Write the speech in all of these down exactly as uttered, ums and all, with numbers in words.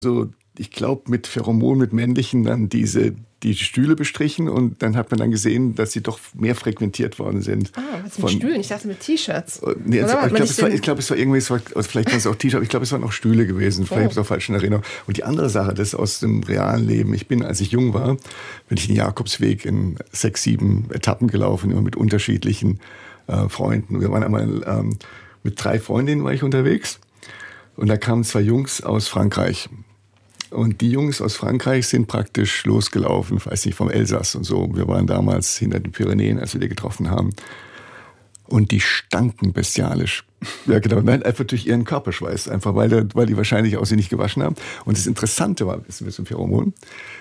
So, ich glaube, mit Pheromon, mit männlichen dann diese die Stühle bestrichen und dann hat man dann gesehen, dass sie doch mehr frequentiert worden sind. Ah, was mit Stühlen? Ich dachte mit T-Shirts. Nee, also, ich glaube, es, war, glaub, es war irgendwie, es war, also vielleicht waren es auch T-Shirts, aber ich glaube, es waren auch Stühle gewesen. Vielleicht oh. habe ich es auch falsch in Erinnerung. Und die andere Sache, das ist aus dem realen Leben. Ich bin, als ich jung war, bin ich den Jakobsweg in sechs, sieben Etappen gelaufen, immer mit unterschiedlichen äh, Freunden. Wir waren einmal ähm, mit drei Freundinnen war ich unterwegs und da kamen zwei Jungs aus Frankreich. Und die Jungs aus Frankreich sind praktisch losgelaufen, weiß nicht, vom Elsass und so. Wir waren damals hinter den Pyrenäen, als wir die getroffen haben. Und die stanken bestialisch. Ja, genau. Nein, einfach durch ihren Körperschweiß. Einfach, weil, der, weil die wahrscheinlich auch sie nicht gewaschen haben. Und das Interessante war, wissen wir zum Pheromon,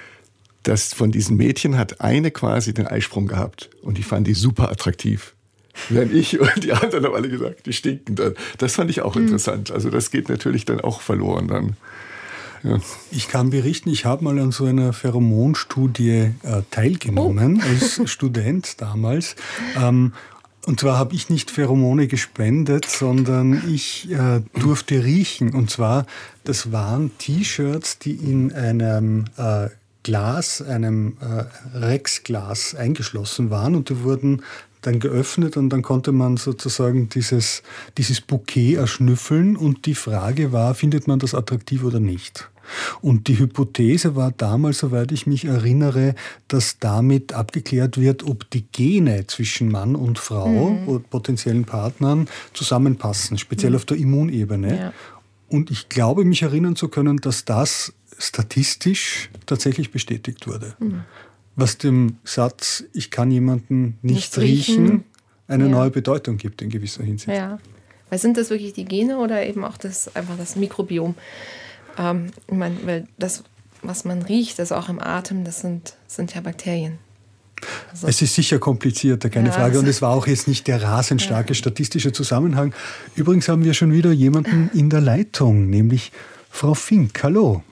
dass von diesen Mädchen hat eine quasi den Eisprung gehabt. Und die fand die super attraktiv. Während ich und die anderen haben alle gesagt, die stinken dann. Das fand ich auch mhm. interessant. Also das geht natürlich dann auch verloren dann. Ja. Ich kann berichten, ich habe mal an so einer Pheromonstudie äh, teilgenommen, oh. als Student damals. Ähm, und zwar habe ich nicht Pheromone gespendet, sondern ich äh, durfte riechen. Und zwar, das waren T-Shirts, die in einem äh, Glas, einem äh, Rexglas eingeschlossen waren und die wurden dann geöffnet und dann konnte man sozusagen dieses, dieses Bouquet erschnüffeln und die Frage war, findet man das attraktiv oder nicht? Und die Hypothese war damals, soweit ich mich erinnere, dass damit abgeklärt wird, ob die Gene zwischen Mann und Frau mhm. oder potenziellen Partnern zusammenpassen, speziell mhm. auf der Immunebene. Ja. Und ich glaube, mich erinnern zu können, dass das statistisch tatsächlich bestätigt wurde. Mhm. Was dem Satz, ich kann jemanden nicht, nicht riechen, riechen, eine ja. neue Bedeutung gibt in gewisser Hinsicht. Ja, weil sind das wirklich die Gene oder eben auch das, einfach das Mikrobiom? Ähm, ich meine, weil das, was man riecht, das auch im Atem, das sind, sind ja Bakterien. Also, es ist sicher komplizierter, keine ja, Frage. Und es war auch jetzt nicht der rasend starke ja. statistische Zusammenhang. Übrigens haben wir schon wieder jemanden in der Leitung, nämlich Frau Fink. Hallo.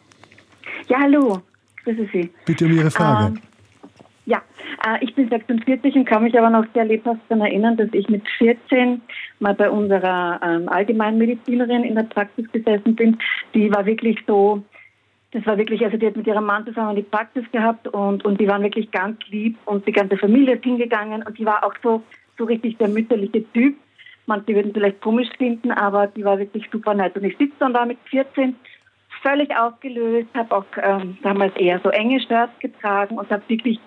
Ja, hallo. Grüße Sie. Bitte um Ihre Frage. Ähm, Ja, äh, ich bin sechsundvierzig und kann mich aber noch sehr lebhaft daran erinnern, dass ich mit vierzehn mal bei unserer ähm, Allgemeinmedizinerin in der Praxis gesessen bin. Die war wirklich so, das war wirklich, also die hat mit ihrem Mann zusammen die Praxis gehabt und, und die waren wirklich ganz lieb und die ganze Familie ist hingegangen und die war auch so, so richtig der mütterliche Typ. Manche würden vielleicht komisch finden, aber die war wirklich super nett. Und ich sitze dann da mit vierzehn völlig aufgelöst, habe auch ähm, damals eher so enge Shirts getragen und habe wirklich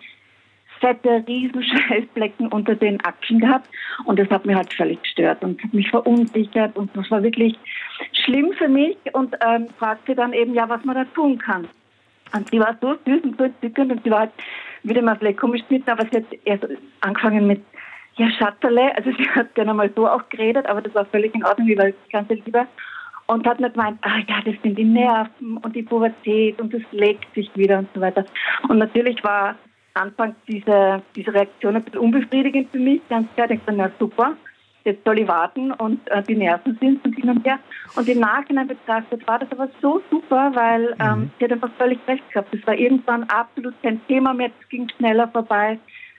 fette, riesen Schwellflecken unter den Achseln gehabt und das hat mich halt völlig gestört und hat mich verunsichert und das war wirklich schlimm für mich und ähm, fragte dann eben, ja, was man da tun kann. Und sie war so süß und so entzückend und sie war halt, wieder mal vielleicht komisch geschnitten, aber sie hat erst angefangen mit, ja, Schatterle, also sie hat gerne mal so auch geredet, aber das war völlig in Ordnung, wie war das ganze Liebe. Und hat nicht gemeint, ah ja, das sind die Nerven und die Pubertät und das legt sich wieder und so weiter. Und natürlich war anfangs diese, diese Reaktion ein bisschen unbefriedigend für mich. Ganz klar, ich dachte, na super, jetzt soll ich warten und äh, die Nerven sind und hin und her. Und im Nachhinein betrachtet war das aber so super, weil ähm, mhm. sie hat einfach völlig recht gehabt. Das war irgendwann absolut kein Thema mehr, es ging schneller vorbei,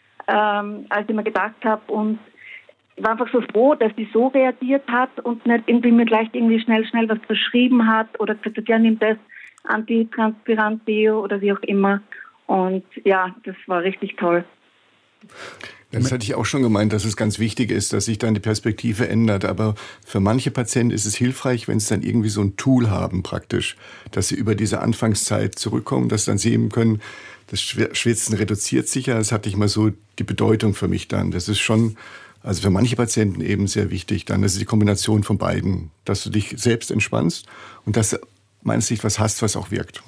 ähm, als ich mir gedacht habe. Und ich war einfach so froh, dass sie so reagiert hat und nicht irgendwie mir gleich irgendwie schnell, schnell was verschrieben hat oder gesagt hat, ja, nimm das Antitranspirant-Deo oder wie auch immer. Und ja, das war richtig toll. Das hatte ich auch schon gemeint, dass es ganz wichtig ist, dass sich dann die Perspektive ändert. Aber für manche Patienten ist es hilfreich, wenn sie dann irgendwie so ein Tool haben praktisch, dass sie über diese Anfangszeit zurückkommen, dass dann sie eben können, das Schwitzen reduziert sich ja. Das hatte ich mal so die Bedeutung für mich dann. Das ist schon, also für manche Patienten eben sehr wichtig dann. Das ist die Kombination von beiden, dass du dich selbst entspannst und dass du meiner Sicht was hast, was auch wirkt.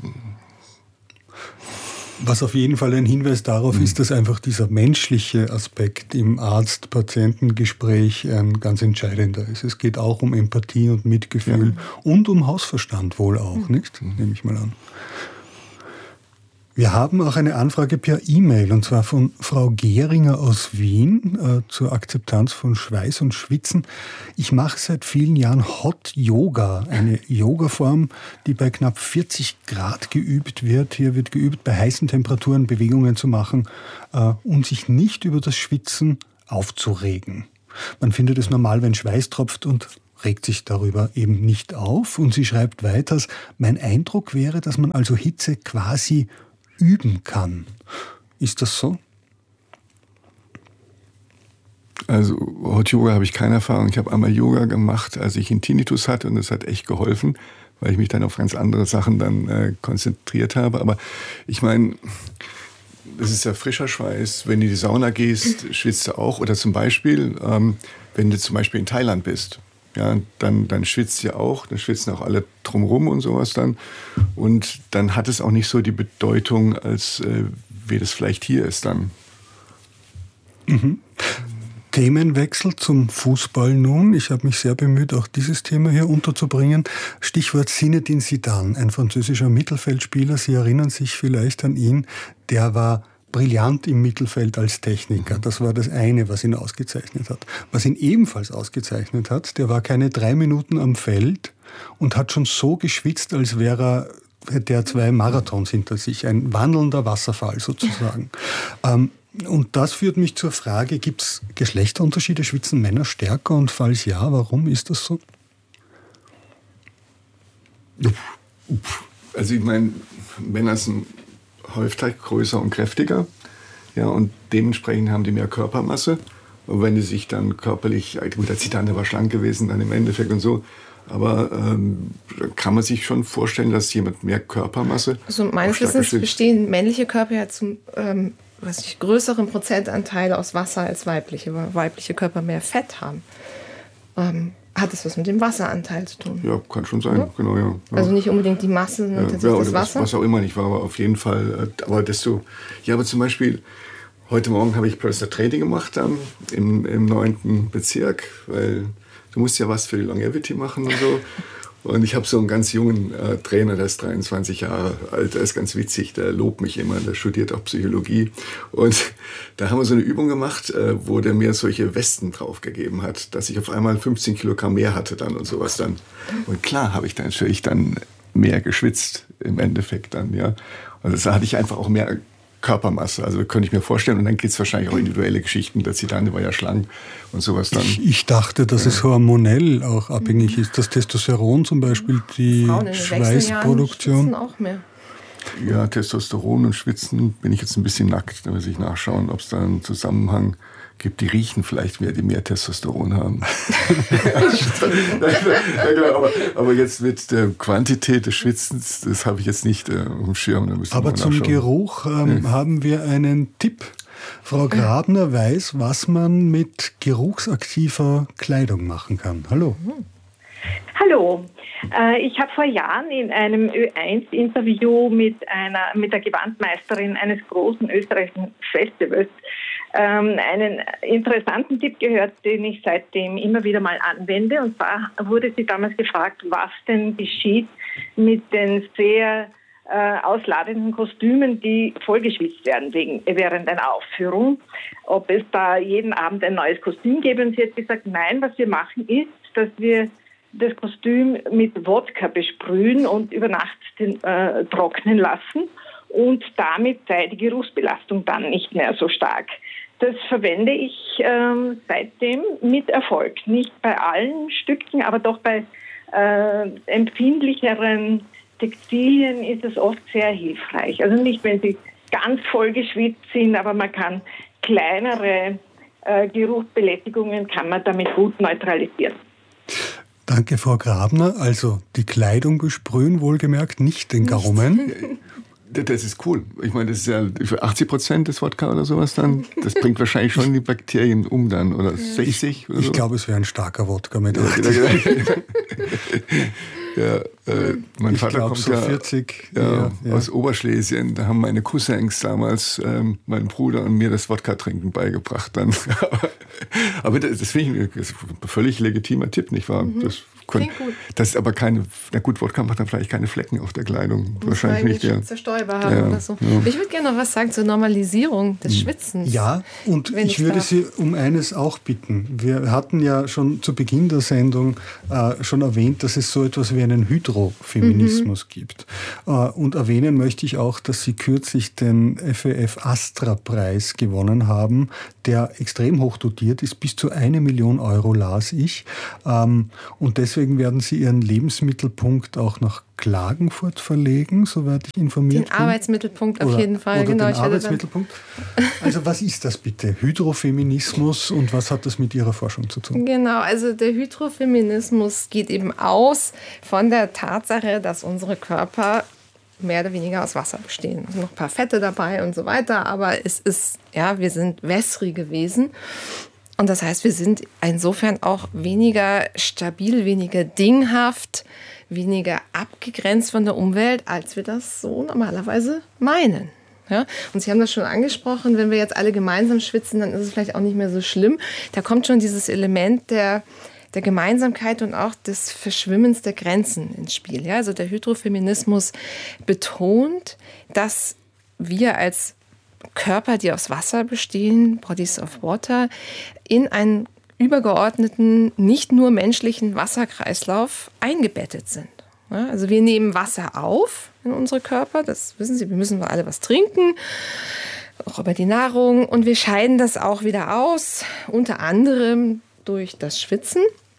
Was auf jeden Fall ein Hinweis darauf ist, dass einfach dieser menschliche Aspekt im Arzt-Patienten-Gespräch ein ganz entscheidender ist. Es geht auch um Empathie und Mitgefühl ja. und um Hausverstand wohl auch, nicht? Nehme ich mal an. Wir haben auch eine Anfrage per E-Mail, und zwar von Frau Gehringer aus Wien äh, zur Akzeptanz von Schweiß und Schwitzen. Ich mache seit vielen Jahren Hot Yoga, eine Yogaform, die bei knapp vierzig Grad geübt wird. Hier wird geübt, bei heißen Temperaturen Bewegungen zu machen äh, und sich nicht über das Schwitzen aufzuregen. Man findet es normal, wenn Schweiß tropft und regt sich darüber eben nicht auf. Und sie schreibt weiter, mein Eindruck wäre, dass man also Hitze quasi üben kann. Ist das so? Also Hot Yoga habe ich keine Erfahrung. Ich habe einmal Yoga gemacht, als ich einen Tinnitus hatte, und das hat echt geholfen, weil ich mich dann auf ganz andere Sachen dann äh, konzentriert habe. Aber ich meine, das ist ja frischer Schweiß. Wenn du in die Sauna gehst, schwitzt du auch. Oder zum Beispiel, ähm, wenn du zum Beispiel in Thailand bist, ja, dann, dann schwitzt du ja auch. Dann schwitzen auch alle drumherum und sowas dann. Und dann hat es auch nicht so die Bedeutung, als äh, wie das vielleicht hier ist dann. Mhm. Themenwechsel zum Fußball nun. Ich habe mich sehr bemüht, auch dieses Thema hier unterzubringen. Stichwort Zinedine Zidane, ein französischer Mittelfeldspieler. Sie erinnern sich vielleicht an ihn. Der war brillant im Mittelfeld als Techniker. Das war das eine, was ihn ausgezeichnet hat. Was ihn ebenfalls ausgezeichnet hat, der war keine drei Minuten am Feld und hat schon so geschwitzt, als wäre er, hätte er zwei Marathons hinter sich. Ein wandelnder Wasserfall sozusagen. ähm, Und das führt mich zur Frage, gibt es Geschlechterunterschiede? Schwitzen Männer stärker? Und falls ja, warum ist das so? Also ich meine, Männer sind häufig größer und kräftiger. Ja, und dementsprechend haben die mehr Körpermasse. Und wenn die sich dann körperlich, gut, der Zidane war schlank gewesen dann im Endeffekt und so, aber ähm, kann man sich schon vorstellen, dass jemand mehr Körpermasse... Also meines Wissens bestehen männliche Körper ja zum... Ähm was ich, größeren Prozentanteil aus Wasser als weibliche, weil weibliche Körper mehr Fett haben. Ähm, hat das was mit dem Wasseranteil zu tun? Ja, kann schon sein, ja. Genau, ja. Ja. Also nicht unbedingt die Masse, sondern ja, tatsächlich ja, oder das Wasser? Was, was auch immer nicht war, aber auf jeden Fall, aber desto, ja, aber zum Beispiel, heute Morgen habe ich Personal Training gemacht ähm, im, im neunten Bezirk, weil du musst ja was für die Longevity machen und so. Und ich habe so einen ganz jungen äh, Trainer, der ist dreiundzwanzig Jahre alt, der ist ganz witzig, der lobt mich immer, der studiert auch Psychologie. Und da haben wir so eine Übung gemacht, äh, wo der mir solche Westen draufgegeben hat, dass ich auf einmal fünfzehn Kilogramm mehr hatte dann und sowas dann. Und klar habe ich dann natürlich dann mehr geschwitzt im Endeffekt dann, ja. Und da hatte ich einfach auch mehr Körpermasse, also könnte ich mir vorstellen. Und dann gibt es wahrscheinlich auch individuelle Geschichten. Der Zidane war ja schlank und sowas dann. Ich, ich dachte, dass ja. es hormonell auch abhängig ist. Das Testosteron zum Beispiel, die Schweißproduktion. Auch mehr. Ja, Testosteron und Schwitzen bin ich jetzt ein bisschen nackt. Da muss ich nachschauen, ob es da einen Zusammenhang gibt. Die riechen vielleicht mehr, die mehr Testosteron haben. ja, genau, aber, aber jetzt mit der Quantität des Schwitzens, das habe ich jetzt nicht äh, im Schirm. Da aber zum Geruch ähm, ja. haben wir einen Tipp. Frau Grabner weiß, was man mit geruchsaktiver Kleidung machen kann. Hallo. Hallo. Ich habe vor Jahren in einem Ö eins Interview mit einer mit der Gewandmeisterin eines großen österreichischen Festivals ähm, einen interessanten Tipp gehört, den ich seitdem immer wieder mal anwende. Und zwar wurde sie damals gefragt, was denn geschieht mit den sehr äh, ausladenden Kostümen, die vollgeschwitzt werden wegen, während einer Aufführung. Ob es da jeden Abend ein neues Kostüm gäbe. Und sie hat gesagt, nein, was wir machen ist, dass wir das Kostüm mit Wodka besprühen und über Nacht den, äh, trocknen lassen und damit sei die Geruchsbelastung dann nicht mehr so stark. Das verwende ich ähm, seitdem mit Erfolg. Nicht bei allen Stücken, aber doch bei äh, empfindlicheren Textilien ist es oft sehr hilfreich. Also nicht, wenn sie ganz voll geschwitzt sind, aber man kann kleinere äh, Geruchsbelästigungen kann man damit gut neutralisieren. Danke, Frau Grabner. Also die Kleidung besprühen, wohlgemerkt, nicht den Gaumen. Das ist cool. Ich meine, das ist ja für achtzig Prozent des Wodka oder sowas dann. Das bringt wahrscheinlich schon die Bakterien um dann. Oder sechzig oder so. Ich glaube, es wäre ein starker Wodka mit achtzig. Ja, äh, mein ich Vater glaub, kommt so ja, vierzig, ja, ja, ja. aus Oberschlesien. Da haben meine Cousins damals, ähm, mein Bruder und mir das Wodka-Trinken beigebracht. Dann. Aber das, das finde ich ein völlig legitimer Tipp, nicht wahr? Mhm. Das, können, das ist aber keine, na gut, Wodka macht dann vielleicht keine Flecken auf der Kleidung. Muss wahrscheinlich nicht. Ja. Zerstäuber haben ja, oder so. Ja. Ich würde gerne noch was sagen zur Normalisierung des Schwitzens. Ja, und ich, ich würde darf. Sie um eines auch bitten. Wir hatten ja schon zu Beginn der Sendung äh, schon erwähnt, dass es so etwas wie einen Hydrofeminismus mhm. gibt. Äh, und erwähnen möchte ich auch, dass Sie kürzlich den F E F Astra-Preis gewonnen haben, der extrem hoch dotiert ist bis zu eine Million Euro, las ich. Ähm, und deswegen werden Sie Ihren Lebensmittelpunkt auch nach Klagenfurt verlegen, soweit ich informiert den bin. Den Arbeitsmittelpunkt auf oder, jeden Fall. Oder genau, den Arbeitsmittelpunkt. Also was ist das bitte? Hydrofeminismus und was hat das mit Ihrer Forschung zu tun? Genau, also der Hydrofeminismus geht eben aus von der Tatsache, dass unsere Körper mehr oder weniger aus Wasser bestehen. Es sind noch ein paar Fette dabei und so weiter, aber es ist, ja, wir sind wässrige Wesen. Und das heißt, wir sind insofern auch weniger stabil, weniger dinghaft, weniger abgegrenzt von der Umwelt, als wir das so normalerweise meinen. Ja? Und Sie haben das schon angesprochen, wenn wir jetzt alle gemeinsam schwitzen, dann ist es vielleicht auch nicht mehr so schlimm. Da kommt schon dieses Element der, der Gemeinsamkeit und auch des Verschwimmens der Grenzen ins Spiel. Ja? Also der Hydrofeminismus betont, dass wir als Körper, die aus Wasser bestehen, Bodies of Water, in einen übergeordneten, nicht nur menschlichen Wasserkreislauf eingebettet sind. Ja, also wir nehmen Wasser auf in unsere Körper, das wissen Sie, wir müssen alle was trinken, auch über die Nahrung, und wir scheiden das auch wieder aus, unter anderem durch das Schwitzen,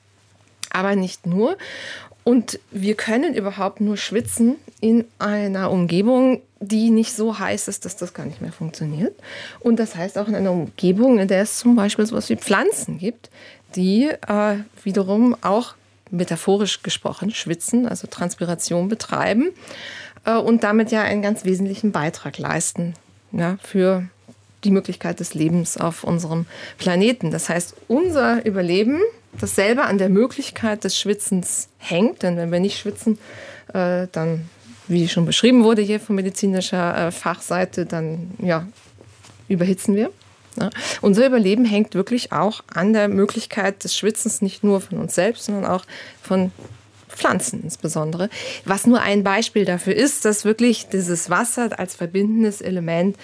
aber nicht nur. Und wir können überhaupt nur schwitzen in einer Umgebung, die nicht so heiß ist, dass das gar nicht mehr funktioniert. Und das heißt auch in einer Umgebung, in der es zum Beispiel sowas wie Pflanzen gibt, die äh, wiederum auch metaphorisch gesprochen schwitzen, also Transpiration betreiben äh, und damit ja einen ganz wesentlichen Beitrag leisten, ja, für die Möglichkeit des Lebens auf unserem Planeten. Das heißt, unser Überleben, das selber an der Möglichkeit des Schwitzens hängt, denn wenn wir nicht schwitzen, äh, dann, wie schon beschrieben wurde hier von medizinischer äh, Fachseite, dann ja, überhitzen wir. Ja. Unser Überleben hängt wirklich auch an der Möglichkeit des Schwitzens, nicht nur von uns selbst, sondern auch von Pflanzen insbesondere. Was nur ein Beispiel dafür ist, dass wirklich dieses Wasser als verbindendes Element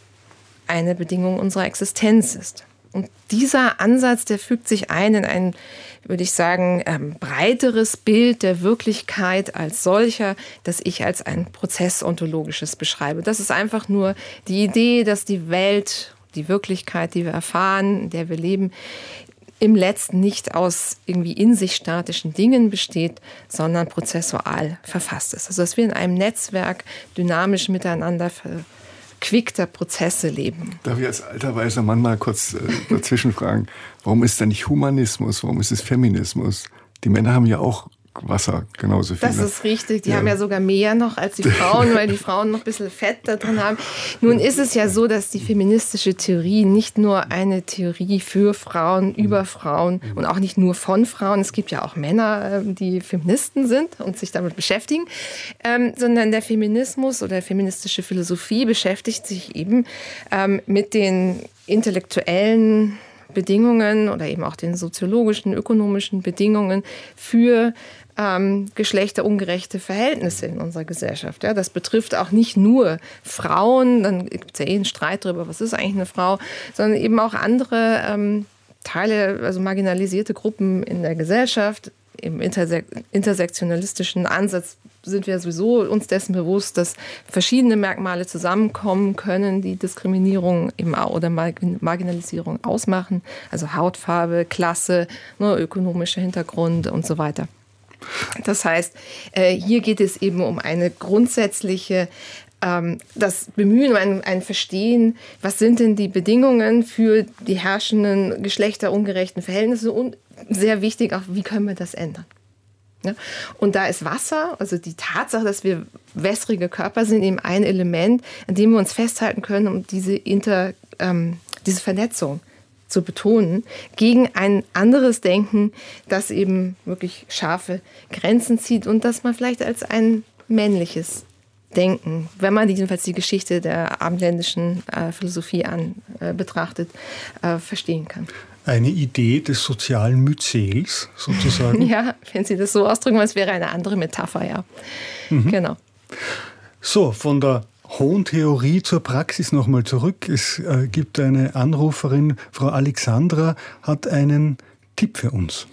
eine Bedingung unserer Existenz ist. Und dieser Ansatz, der fügt sich ein in ein, würde ich sagen, ähm, breiteres Bild der Wirklichkeit als solcher, das ich als ein prozessontologisches beschreibe. Das ist einfach nur die Idee, dass die Welt, die Wirklichkeit, die wir erfahren, in der wir leben, im Letzten nicht aus irgendwie in sich statischen Dingen besteht, sondern prozessual verfasst ist. Also dass wir in einem Netzwerk dynamisch miteinander ver quickter Prozesse leben. Darf ich als alter weißer Mann mal kurz äh, dazwischen fragen, warum ist da nicht Humanismus, warum ist es Feminismus? Die Männer haben ja auch Wasser, genauso viel. Das ist richtig, die ja. haben ja sogar mehr noch als die Frauen, weil die Frauen noch ein bisschen Fett da drin haben. Nun ist es ja so, dass die feministische Theorie nicht nur eine Theorie für Frauen, über Frauen und auch nicht nur von Frauen, es gibt ja auch Männer, die Feministen sind und sich damit beschäftigen, ähm, sondern der Feminismus oder feministische Philosophie beschäftigt sich eben ähm, mit den intellektuellen Bedingungen oder eben auch den soziologischen, ökonomischen Bedingungen für ähm, geschlechterungerechte Verhältnisse in unserer Gesellschaft. Ja, das betrifft auch nicht nur Frauen, dann gibt es ja eh einen Streit darüber, was ist eigentlich eine Frau, sondern eben auch andere ähm, Teile, also marginalisierte Gruppen in der Gesellschaft. Im interse- intersektionalistischen Ansatz sind wir sowieso uns dessen bewusst, dass verschiedene Merkmale zusammenkommen können, die Diskriminierung eben oder Marginalisierung ausmachen. Also Hautfarbe, Klasse, ne, ökonomischer Hintergrund und so weiter. Das heißt, hier geht es eben um eine grundsätzliche das Bemühen, um ein, ein Verstehen, was sind denn die Bedingungen für die herrschenden geschlechterungerechten Verhältnisse und sehr wichtig auch, wie können wir das ändern. Ja? Und da ist Wasser, also die Tatsache, dass wir wässrige Körper sind, eben ein Element, an dem wir uns festhalten können, um diese, Inter, ähm, diese Vernetzung zu betonen, gegen ein anderes Denken, das eben wirklich scharfe Grenzen zieht und das man vielleicht als ein männliches Denken, wenn man jedenfalls die Geschichte der abendländischen äh, Philosophie an, äh, betrachtet, äh, verstehen kann. Eine Idee des sozialen Myzels sozusagen? Ja, wenn Sie das so ausdrücken wollen, es wäre eine andere Metapher, ja. Mhm. Genau. So, von der hohen Theorie zur Praxis nochmal zurück. Es äh, gibt eine Anruferin, Frau Alexandra, hat einen Tipp für uns.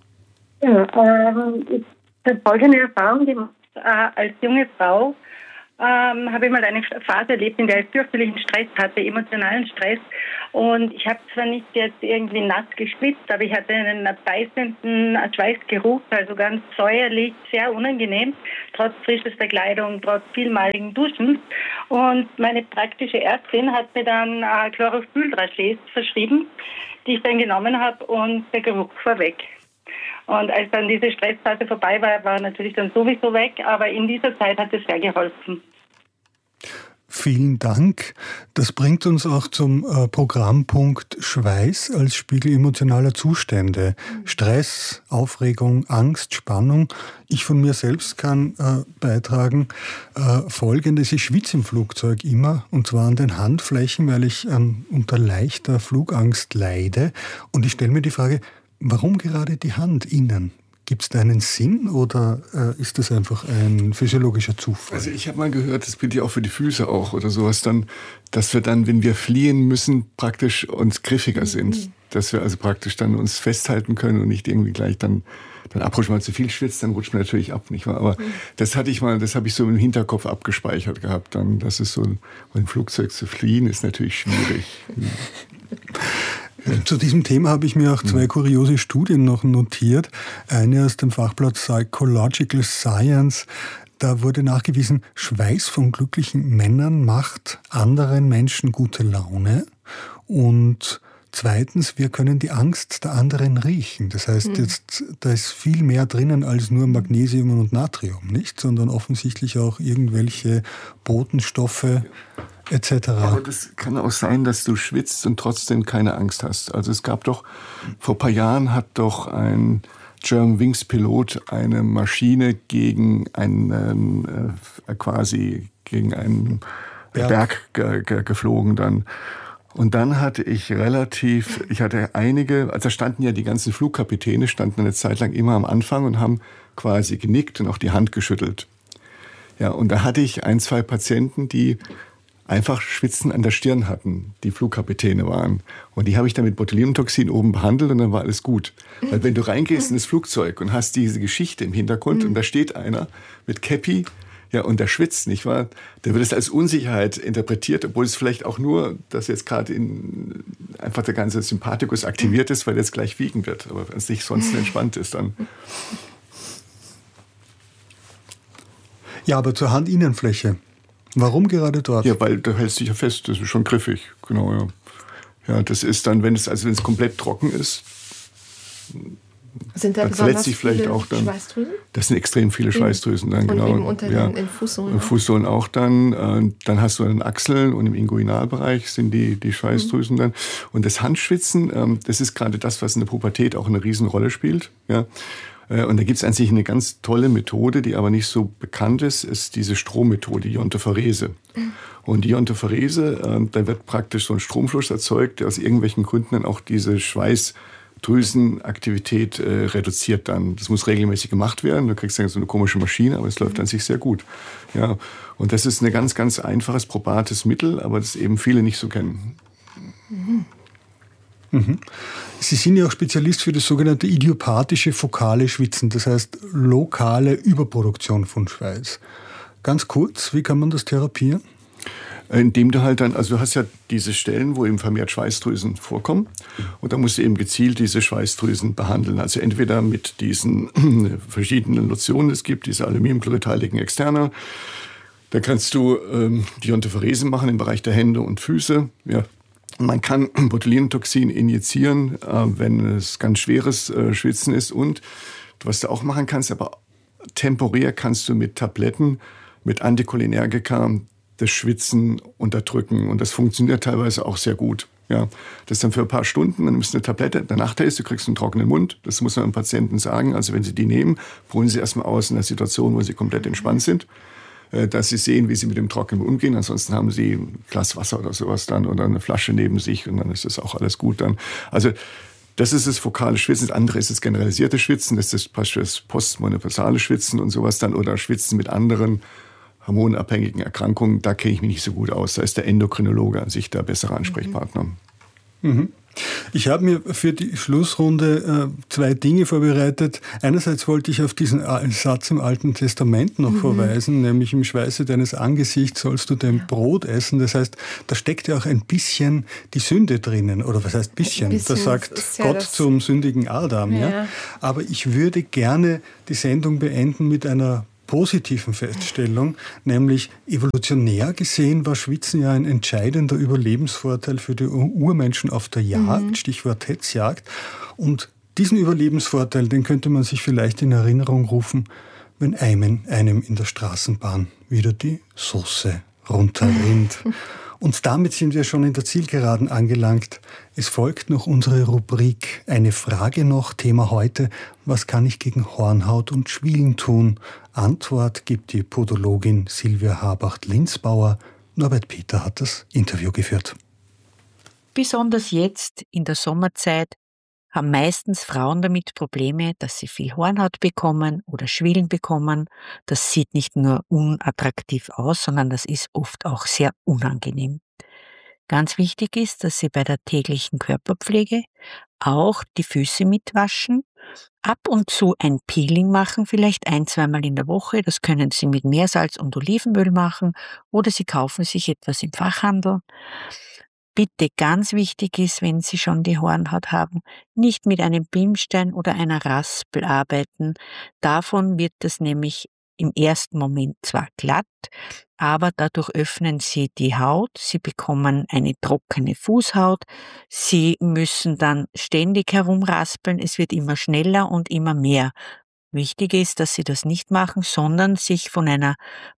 Ja, ähm, ich habe folgende Erfahrung gemacht. Als junge Frau ähm, habe ich mal eine Phase erlebt, in der ich fürchterlichen Stress hatte, emotionalen Stress. Und ich habe zwar nicht jetzt irgendwie nass geschwitzt, aber ich hatte einen beißenden Schweißgeruch, also ganz säuerlich, sehr unangenehm, trotz frischester Kleidung, trotz vielmaligen Duschen. Und meine praktische Ärztin hat mir dann äh, Chlorophyll-Drachés verschrieben, die ich dann genommen habe, und der Geruch war weg. Und als dann diese Stressphase vorbei war, war natürlich dann sowieso weg, aber in dieser Zeit hat es sehr geholfen. Vielen Dank. Das bringt uns auch zum äh, Programmpunkt Schweiß als Spiegel emotionaler Zustände. Stress, Aufregung, Angst, Spannung. Ich von mir selbst kann äh, beitragen äh, Folgendes. Ich schwitze im Flugzeug immer, und zwar an den Handflächen, weil ich ähm, unter leichter Flugangst leide. Und ich stelle mir die Frage, warum gerade die Hand innen? Gibt es da einen Sinn oder äh, ist das einfach ein physiologischer Zufall? Also ich habe mal gehört, das gilt ja auch für die Füße auch oder sowas dann, dass wir dann, wenn wir fliehen müssen, praktisch uns griffiger mhm. sind. Dass wir also praktisch dann uns festhalten können und nicht irgendwie gleich dann, dann abrutschen. Wenn man zu viel schwitzt, dann rutscht man natürlich ab, nicht wahr? Aber mhm. das hatte ich mal, das habe ich so im Hinterkopf abgespeichert gehabt. Dann, das ist so, ein Flugzeug zu fliehen ist natürlich schwierig. mhm. Zu diesem Thema habe ich mir auch zwei kuriose Studien noch notiert. Eine aus dem Fachblatt Psychological Science. Da wurde nachgewiesen, Schweiß von glücklichen Männern macht anderen Menschen gute Laune. Und zweitens, wir können die Angst der anderen riechen. Das heißt, mhm. jetzt, da ist viel mehr drinnen als nur Magnesium und Natrium, nicht? Sondern offensichtlich auch irgendwelche Botenstoffe et cetera. Aber das kann auch sein, dass du schwitzt und trotzdem keine Angst hast. Also es gab doch, vor ein paar Jahren hat doch ein Germanwings-Pilot eine Maschine gegen einen, äh, quasi gegen einen Berg, Berg ge, ge, geflogen dann. Und dann hatte ich relativ, ich hatte einige, also da standen ja die ganzen Flugkapitäne, standen eine Zeit lang immer am Anfang und haben quasi genickt und auch die Hand geschüttelt. Ja, und da hatte ich ein, zwei Patienten, die einfach Schwitzen an der Stirn hatten, die Flugkapitäne waren. Und die habe ich dann mit Botulinumtoxin oben behandelt und dann war alles gut. Weil wenn du reingehst in das Flugzeug und hast diese Geschichte im Hintergrund und da steht einer mit Käppi, ja, und der schwitzt, nicht wahr? Der wird es als Unsicherheit interpretiert, obwohl es vielleicht auch nur, dass jetzt gerade in, einfach der ganze Sympathikus aktiviert ist, weil er jetzt gleich wiegen wird. Aber wenn es nicht sonst entspannt ist, dann... Ja, aber zur Handinnenfläche. Warum gerade dort? Ja, weil da hältst du dich ja fest, das ist schon griffig, genau, ja. Ja, das ist dann, wenn es, also wenn es komplett trocken ist, sind da dann besonders sich vielleicht viele auch dann, Schweißdrüsen? Das sind extrem viele Schweißdrüsen dann, und genau. eben unter ja. den in Fußsohlen. In Fußsohlen auch dann. Äh, dann hast du an den Achseln und im Inguinalbereich sind die, die Schweißdrüsen mhm. dann. Und das Handschwitzen, ähm, das ist gerade das, was in der Pubertät auch eine Riesenrolle spielt, ja. Und da gibt es an sich eine ganz tolle Methode, die aber nicht so bekannt ist, ist diese Strommethode, Iontopharese. Mhm. Und die Iontopharese, äh, da wird praktisch so ein Stromfluss erzeugt, der aus irgendwelchen Gründen dann auch diese Schweißdrüsenaktivität äh, reduziert dann. Das muss regelmäßig gemacht werden. Du kriegst dann so eine komische Maschine, aber es läuft an sich sehr gut. Ja. Und das ist ein ganz, ganz einfaches, probates Mittel, aber das eben viele nicht so kennen. Mhm. Mhm. Sie sind ja auch Spezialist für das sogenannte idiopathische fokale Schwitzen, das heißt lokale Überproduktion von Schweiß. Ganz kurz, wie kann man das therapieren? Indem du halt dann, also du hast ja diese Stellen, wo eben vermehrt Schweißdrüsen vorkommen und da musst du eben gezielt diese Schweißdrüsen behandeln. Also entweder mit diesen verschiedenen Lotionen, es gibt diese aluminiumchloridhaltigen Externa, da kannst du ähm, die Iontopharese machen im Bereich der Hände und Füße, ja. Man kann Botulinumtoxin injizieren, äh, wenn es ganz schweres äh, Schwitzen ist. Und was du auch machen kannst, aber temporär kannst du mit Tabletten, mit Anticholinergika das Schwitzen unterdrücken. Und das funktioniert teilweise auch sehr gut. Ja, das ist dann für ein paar Stunden, dann nimmst du eine Tablette, der Nachteil ist, du kriegst einen trockenen Mund. Das muss man dem Patienten sagen. Also wenn sie die nehmen, probieren sie erstmal aus in einer Situation, wo sie komplett entspannt sind, dass sie sehen, wie sie mit dem Trockenen umgehen. Ansonsten haben sie ein Glas Wasser oder sowas dann oder eine Flasche neben sich und dann ist das auch alles gut dann. Also das ist das fokale Schwitzen. Das andere ist das generalisierte Schwitzen. Das ist das postmenopausale Schwitzen und sowas dann oder Schwitzen mit anderen hormonabhängigen Erkrankungen. Da kenne ich mich nicht so gut aus. Da ist der Endokrinologe an sich der bessere Ansprechpartner. Mhm. Ich habe mir für die Schlussrunde äh, zwei Dinge vorbereitet. Einerseits wollte ich auf diesen Satz im Alten Testament noch mhm. verweisen, nämlich im Schweiße deines Angesichts sollst du dein ja. Brot essen. Das heißt, da steckt ja auch ein bisschen die Sünde drinnen. Oder was heißt bisschen? bisschen das sagt das Gott ja zum sündigen Adam. Ja. Ja. Aber ich würde gerne die Sendung beenden mit einer positiven Feststellung, nämlich evolutionär gesehen war Schwitzen ja ein entscheidender Überlebensvorteil für die Urmenschen auf der Jagd, mhm. Stichwort Hetzjagd. Und diesen Überlebensvorteil, den könnte man sich vielleicht in Erinnerung rufen, wenn einem, einem in der Straßenbahn wieder die Soße runterrinnt. Und damit sind wir schon in der Zielgeraden angelangt. Es folgt noch unsere Rubrik Eine Frage noch, Thema heute: Was kann ich gegen Hornhaut und Schwielen tun? Antwort gibt die Podologin Silvia Habacht-Linsbauer. Norbert Peter hat das Interview geführt. Besonders jetzt in der Sommerzeit haben meistens Frauen damit Probleme, dass sie viel Hornhaut bekommen oder Schwielen bekommen. Das sieht nicht nur unattraktiv aus, sondern das ist oft auch sehr unangenehm. Ganz wichtig ist, dass Sie bei der täglichen Körperpflege auch die Füße mitwaschen, ab und zu ein Peeling machen, vielleicht ein-, zweimal in der Woche. Das können Sie mit Meersalz und Olivenöl machen oder Sie kaufen sich etwas im Fachhandel. Bitte, ganz wichtig ist, wenn Sie schon die Hornhaut haben, nicht mit einem Bimstein oder einer Raspel arbeiten. Davon wird das nämlich im ersten Moment zwar glatt, aber dadurch öffnen Sie die Haut, Sie bekommen eine trockene Fußhaut, Sie müssen dann ständig herumraspeln, es wird immer schneller und immer mehr. Wichtig ist, dass Sie das nicht machen, sondern sich von einer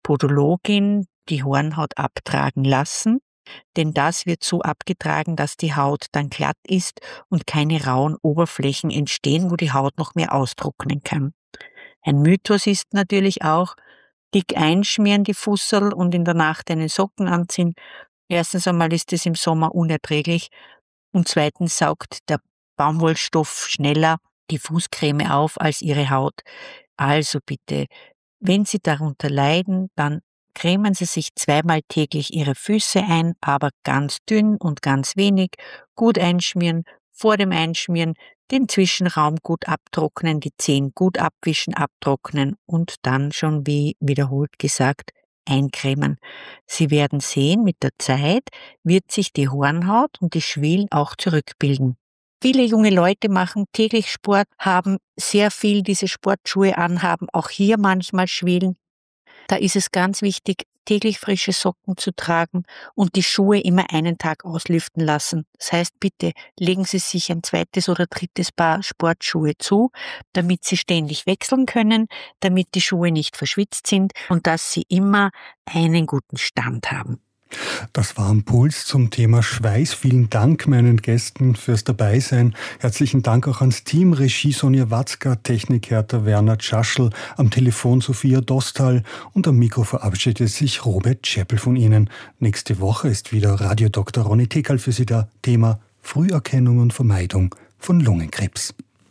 Podologin die Hornhaut abtragen lassen. Denn das wird so abgetragen, dass die Haut dann glatt ist und keine rauen Oberflächen entstehen, wo die Haut noch mehr austrocknen kann. Ein Mythos ist natürlich auch, dick einschmieren die Fußerl und in der Nacht einen Socken anziehen. Erstens einmal ist es im Sommer unerträglich und zweitens saugt der Baumwollstoff schneller die Fußcreme auf als Ihre Haut. Also bitte, wenn Sie darunter leiden, dann cremen Sie sich zweimal täglich Ihre Füße ein, aber ganz dünn und ganz wenig, gut einschmieren, vor dem Einschmieren den Zwischenraum gut abtrocknen, die Zehen gut abwischen, abtrocknen und dann schon, wie wiederholt gesagt, eincremen. Sie werden sehen, mit der Zeit wird sich die Hornhaut und die Schwielen auch zurückbilden. Viele junge Leute machen täglich Sport, haben sehr viel diese Sportschuhe anhaben, auch hier manchmal Schwielen. Da ist es ganz wichtig, täglich frische Socken zu tragen und die Schuhe immer einen Tag auslüften lassen. Das heißt, bitte legen Sie sich ein zweites oder drittes Paar Sportschuhe zu, damit Sie ständig wechseln können, damit die Schuhe nicht verschwitzt sind und dass Sie immer einen guten Stand haben. Das war ein Puls zum Thema Schweiß. Vielen Dank meinen Gästen fürs Dabeisein. Herzlichen Dank auch ans Team. Regie Sonja Watzka, Technik Hertha Werner Tschaschl, am Telefon Sophia Dostal und am Mikro verabschiedet sich Robert Scheppel von Ihnen. Nächste Woche ist wieder Radio Doktor Ronny Tekal für Sie da. Thema Früherkennung und Vermeidung von Lungenkrebs.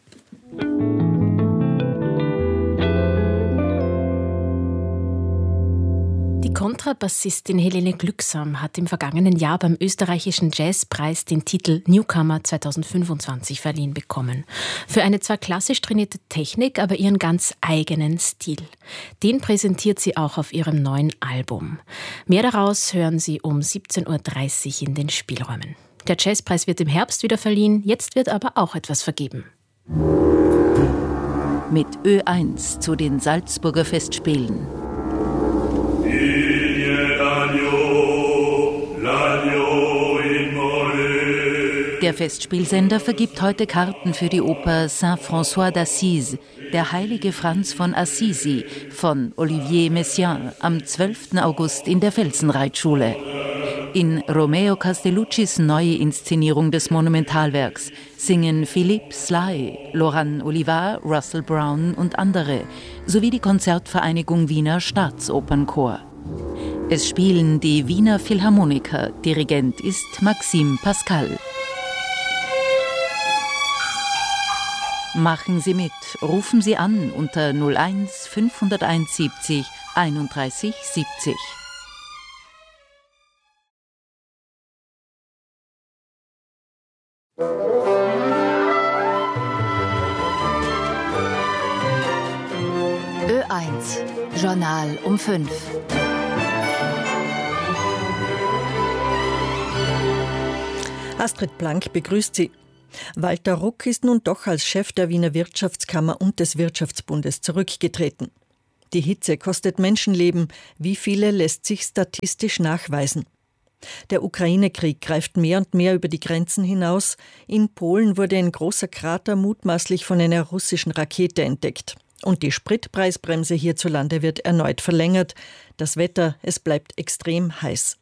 Die Kontrabassistin Helene Glücksam hat im vergangenen Jahr beim österreichischen Jazzpreis den Titel Newcomer zweitausendfünfundzwanzig verliehen bekommen. Für eine zwar klassisch trainierte Technik, aber ihren ganz eigenen Stil. Den präsentiert sie auch auf ihrem neuen Album. Mehr daraus hören Sie um siebzehn Uhr dreißig in den Spielräumen. Der Jazzpreis wird im Herbst wieder verliehen, jetzt wird aber auch etwas vergeben. Mit Ö eins zu den Salzburger Festspielen. Der Festspielsender vergibt heute Karten für die Oper Saint-François d'Assise, der heilige Franz von Assisi von Olivier Messiaen am zwölften August in der Felsenreitschule. In Romeo Castelluccis neue Inszenierung des Monumentalwerks singen Philippe Sly, Laurent Olivier, Russell Brown und andere, sowie die Konzertvereinigung Wiener Staatsopernchor. Es spielen die Wiener Philharmoniker, Dirigent ist Maxime Pascal. Machen Sie mit, rufen Sie an unter null eins fünfhunderteinundsiebzig einunddreißig siebzig. Thank you. Journal um fünf. Astrid Blank begrüßt Sie. Walter Ruck ist nun doch als Chef der Wiener Wirtschaftskammer und des Wirtschaftsbundes zurückgetreten. Die Hitze kostet Menschenleben. Wie viele lässt sich statistisch nachweisen? Der Ukraine-Krieg greift mehr und mehr über die Grenzen hinaus. In Polen wurde ein großer Krater mutmaßlich von einer russischen Rakete entdeckt. Und die Spritpreisbremse hierzulande wird erneut verlängert. Das Wetter, es bleibt extrem heiß.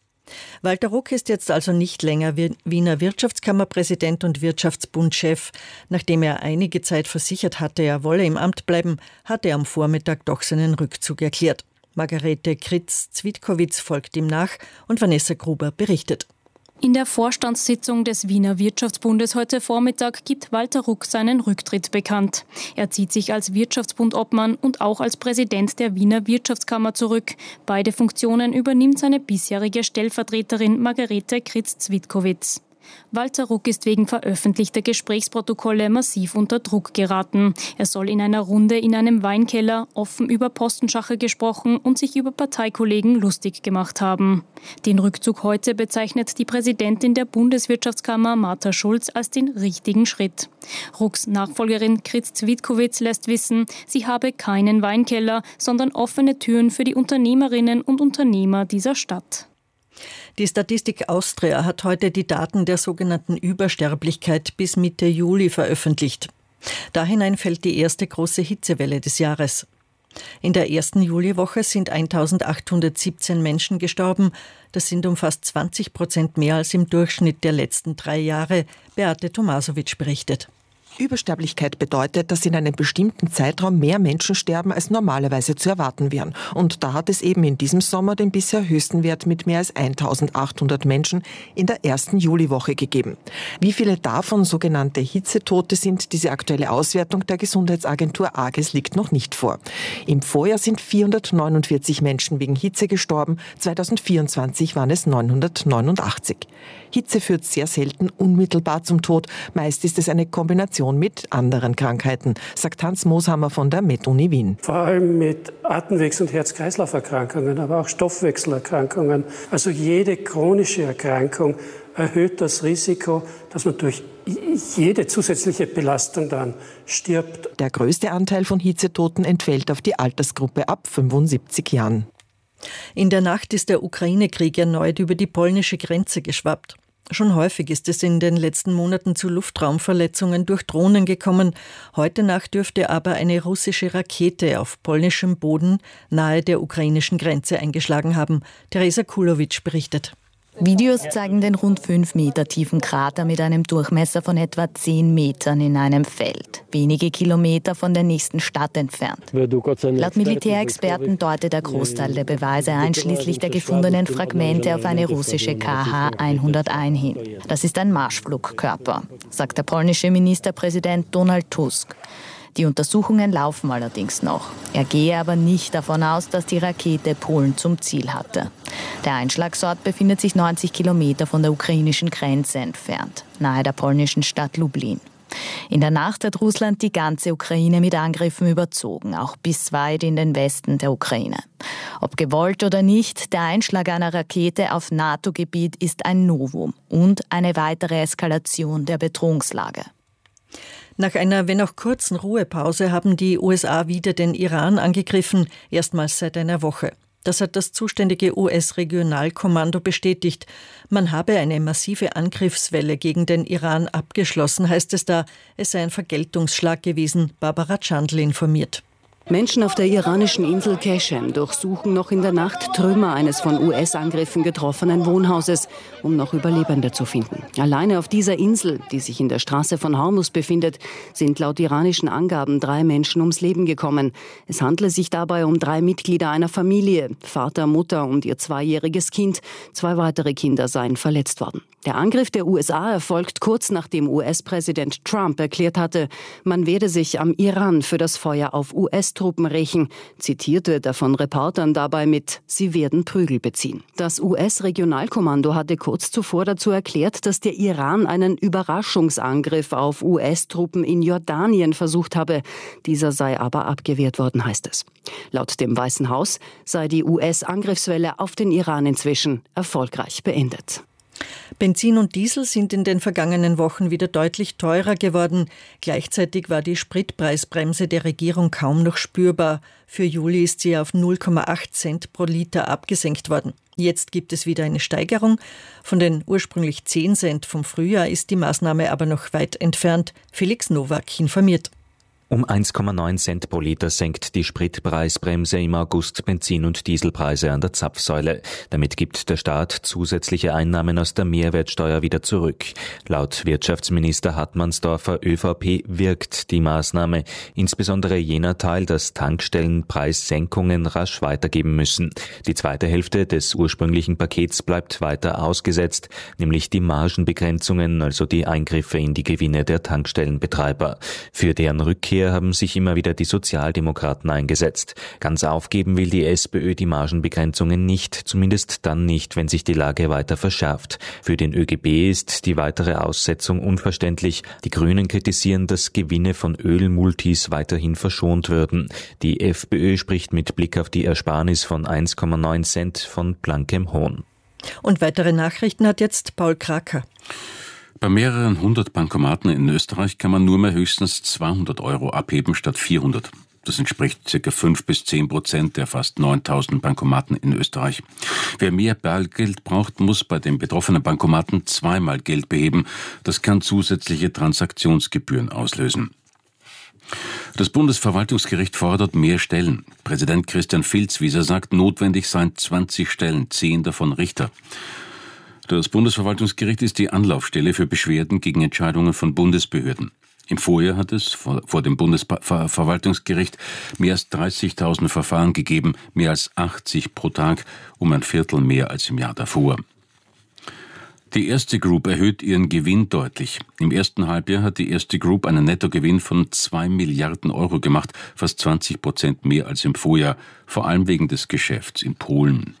Walter Ruck ist jetzt also nicht länger Wiener Wirtschaftskammerpräsident und Wirtschaftsbundchef. Nachdem er einige Zeit versichert hatte, er wolle im Amt bleiben, hat er am Vormittag doch seinen Rückzug erklärt. Margarete Kritz-Zwitkowitz folgt ihm nach und Vanessa Gruber berichtet. In der Vorstandssitzung des Wiener Wirtschaftsbundes heute Vormittag gibt Walter Ruck seinen Rücktritt bekannt. Er zieht sich als Wirtschaftsbundobmann und auch als Präsident der Wiener Wirtschaftskammer zurück. Beide Funktionen übernimmt seine bisherige Stellvertreterin Margarete Kritz-Zwitkowitz. Walter Ruck ist wegen veröffentlichter Gesprächsprotokolle massiv unter Druck geraten. Er soll in einer Runde in einem Weinkeller offen über Postenschacher gesprochen und sich über Parteikollegen lustig gemacht haben. Den Rückzug heute bezeichnet die Präsidentin der Bundeswirtschaftskammer Martha Schulz als den richtigen Schritt. Rucks Nachfolgerin Kritz-Zwitkowitz lässt wissen, sie habe keinen Weinkeller, sondern offene Türen für die Unternehmerinnen und Unternehmer dieser Stadt. Die Statistik Austria hat heute die Daten der sogenannten Übersterblichkeit bis Mitte Juli veröffentlicht. Da hinein fällt die erste große Hitzewelle des Jahres. In der ersten Juliwoche sind eintausendachthundertsiebzehn Menschen gestorben. Das sind um fast zwanzig Prozent mehr als im Durchschnitt der letzten drei Jahre. Beate Tomasowitsch berichtet. Übersterblichkeit bedeutet, dass in einem bestimmten Zeitraum mehr Menschen sterben, als normalerweise zu erwarten wären. Und da hat es eben in diesem Sommer den bisher höchsten Wert mit mehr als eintausendachthundert Menschen in der ersten Juliwoche gegeben. Wie viele davon sogenannte Hitzetote sind, diese aktuelle Auswertung der Gesundheitsagentur AGES liegt noch nicht vor. Im Vorjahr sind vierhundertneunundvierzig Menschen wegen Hitze gestorben, zweitausendvierundzwanzig waren es neunhundertneunundachtzig. Hitze führt sehr selten unmittelbar zum Tod, meist ist es eine Kombination mit anderen Krankheiten, sagt Hans Mooshammer von der Med-Uni Wien. Vor allem mit Atemwegs- und Herz-Kreislauf-Erkrankungen, aber auch Stoffwechselerkrankungen. Also jede chronische Erkrankung erhöht das Risiko, dass man durch jede zusätzliche Belastung dann stirbt. Der größte Anteil von Hitzetoten entfällt auf die Altersgruppe ab fünfundsiebzig Jahren. In der Nacht ist der Ukraine-Krieg erneut über die polnische Grenze geschwappt. Schon häufig ist es in den letzten Monaten zu Luftraumverletzungen durch Drohnen gekommen. Heute Nacht dürfte aber eine russische Rakete auf polnischem Boden nahe der ukrainischen Grenze eingeschlagen haben. Teresa Kulowitsch berichtet. Videos zeigen den rund fünf Meter tiefen Krater mit einem Durchmesser von etwa zehn Metern in einem Feld, wenige Kilometer von der nächsten Stadt entfernt. Laut Militärexperten deutet der Großteil der Beweise einschließlich der gefundenen Fragmente auf eine russische K H hunderteins hin. Das ist ein Marschflugkörper, sagt der polnische Ministerpräsident Donald Tusk. Die Untersuchungen laufen allerdings noch. Er gehe aber nicht davon aus, dass die Rakete Polen zum Ziel hatte. Der Einschlagsort befindet sich neunzig Kilometer von der ukrainischen Grenze entfernt, nahe der polnischen Stadt Lublin. In der Nacht hat Russland die ganze Ukraine mit Angriffen überzogen, auch bis weit in den Westen der Ukraine. Ob gewollt oder nicht, der Einschlag einer Rakete auf NATO-Gebiet ist ein Novum und eine weitere Eskalation der Bedrohungslage. Nach einer, wenn auch kurzen Ruhepause haben die U S A wieder den Iran angegriffen, erstmals seit einer Woche. Das hat das zuständige U S-Regionalkommando bestätigt. Man habe eine massive Angriffswelle gegen den Iran abgeschlossen, heißt es da. Es sei ein Vergeltungsschlag gewesen. Barbara Chandl informiert. Menschen auf der iranischen Insel Keshem durchsuchen noch in der Nacht Trümmer eines von U S-Angriffen getroffenen Wohnhauses, um noch Überlebende zu finden. Alleine auf dieser Insel, die sich in der Straße von Hormuz befindet, sind laut iranischen Angaben drei Menschen ums Leben gekommen. Es handle sich dabei um drei Mitglieder einer Familie, Vater, Mutter und ihr zweijähriges Kind. Zwei weitere Kinder seien verletzt worden. Der Angriff der U S A erfolgt kurz nachdem U S-Präsident Trump erklärt hatte, man werde sich am Iran für das Feuer auf U S S-Truppen rächen, zitierte der von Reportern dabei mit „Sie werden Prügel beziehen“. Das U S-Regionalkommando hatte kurz zuvor dazu erklärt, dass der Iran einen Überraschungsangriff auf U S-Truppen in Jordanien versucht habe. Dieser sei aber abgewehrt worden, heißt es. Laut dem Weißen Haus sei die U S-Angriffswelle auf den Iran inzwischen erfolgreich beendet. Benzin und Diesel sind in den vergangenen Wochen wieder deutlich teurer geworden. Gleichzeitig war die Spritpreisbremse der Regierung kaum noch spürbar. Für Juli ist sie auf null Komma acht Cent pro Liter abgesenkt worden. Jetzt gibt es wieder eine Steigerung. Von den ursprünglich zehn Cent vom Frühjahr ist die Maßnahme aber noch weit entfernt. Felix Nowak informiert. Um eins Komma neun Cent pro Liter senkt die Spritpreisbremse im August Benzin- und Dieselpreise an der Zapfsäule. Damit gibt der Staat zusätzliche Einnahmen aus der Mehrwertsteuer wieder zurück. Laut Wirtschaftsminister Hartmannsdorfer ÖVP wirkt die Maßnahme, insbesondere jener Teil, dass Tankstellen Preissenkungen rasch weitergeben müssen. Die zweite Hälfte des ursprünglichen Pakets bleibt weiter ausgesetzt, nämlich die Margenbegrenzungen, also die Eingriffe in die Gewinne der Tankstellenbetreiber. Für deren Rückkehr haben sich immer wieder die Sozialdemokraten eingesetzt. Ganz aufgeben will die SPÖ die Margenbegrenzungen nicht, zumindest dann nicht, wenn sich die Lage weiter verschärft. Für den ÖGB ist die weitere Aussetzung unverständlich. Die Grünen kritisieren, dass Gewinne von Ölmultis weiterhin verschont würden. Die FPÖ spricht mit Blick auf die Ersparnis von eins Komma neun Cent von blankem Hohn. Und weitere Nachrichten hat jetzt Paul Kraker. Bei mehreren hundert Bankomaten in Österreich kann man nur mehr höchstens zweihundert Euro abheben statt vierhundert. Das entspricht ca. fünf bis zehn Prozent der fast neuntausend Bankomaten in Österreich. Wer mehr Bargeld braucht, muss bei den betroffenen Bankomaten zweimal Geld beheben. Das kann zusätzliche Transaktionsgebühren auslösen. Das Bundesverwaltungsgericht fordert mehr Stellen. Präsident Christian Filzwieser sagt, notwendig seien zwanzig Stellen, zehn davon Richter. Das Bundesverwaltungsgericht ist die Anlaufstelle für Beschwerden gegen Entscheidungen von Bundesbehörden. Im Vorjahr hat es vor, vor dem Bundesverwaltungsgericht mehr als dreißigtausend Verfahren gegeben, mehr als achtzig pro Tag, um ein Viertel mehr als im Jahr davor. Die Erste Group erhöht ihren Gewinn deutlich. Im ersten Halbjahr hat die Erste Group einen Nettogewinn von zwei Milliarden Euro gemacht, fast zwanzig Prozent mehr als im Vorjahr, vor allem wegen des Geschäfts in Polen.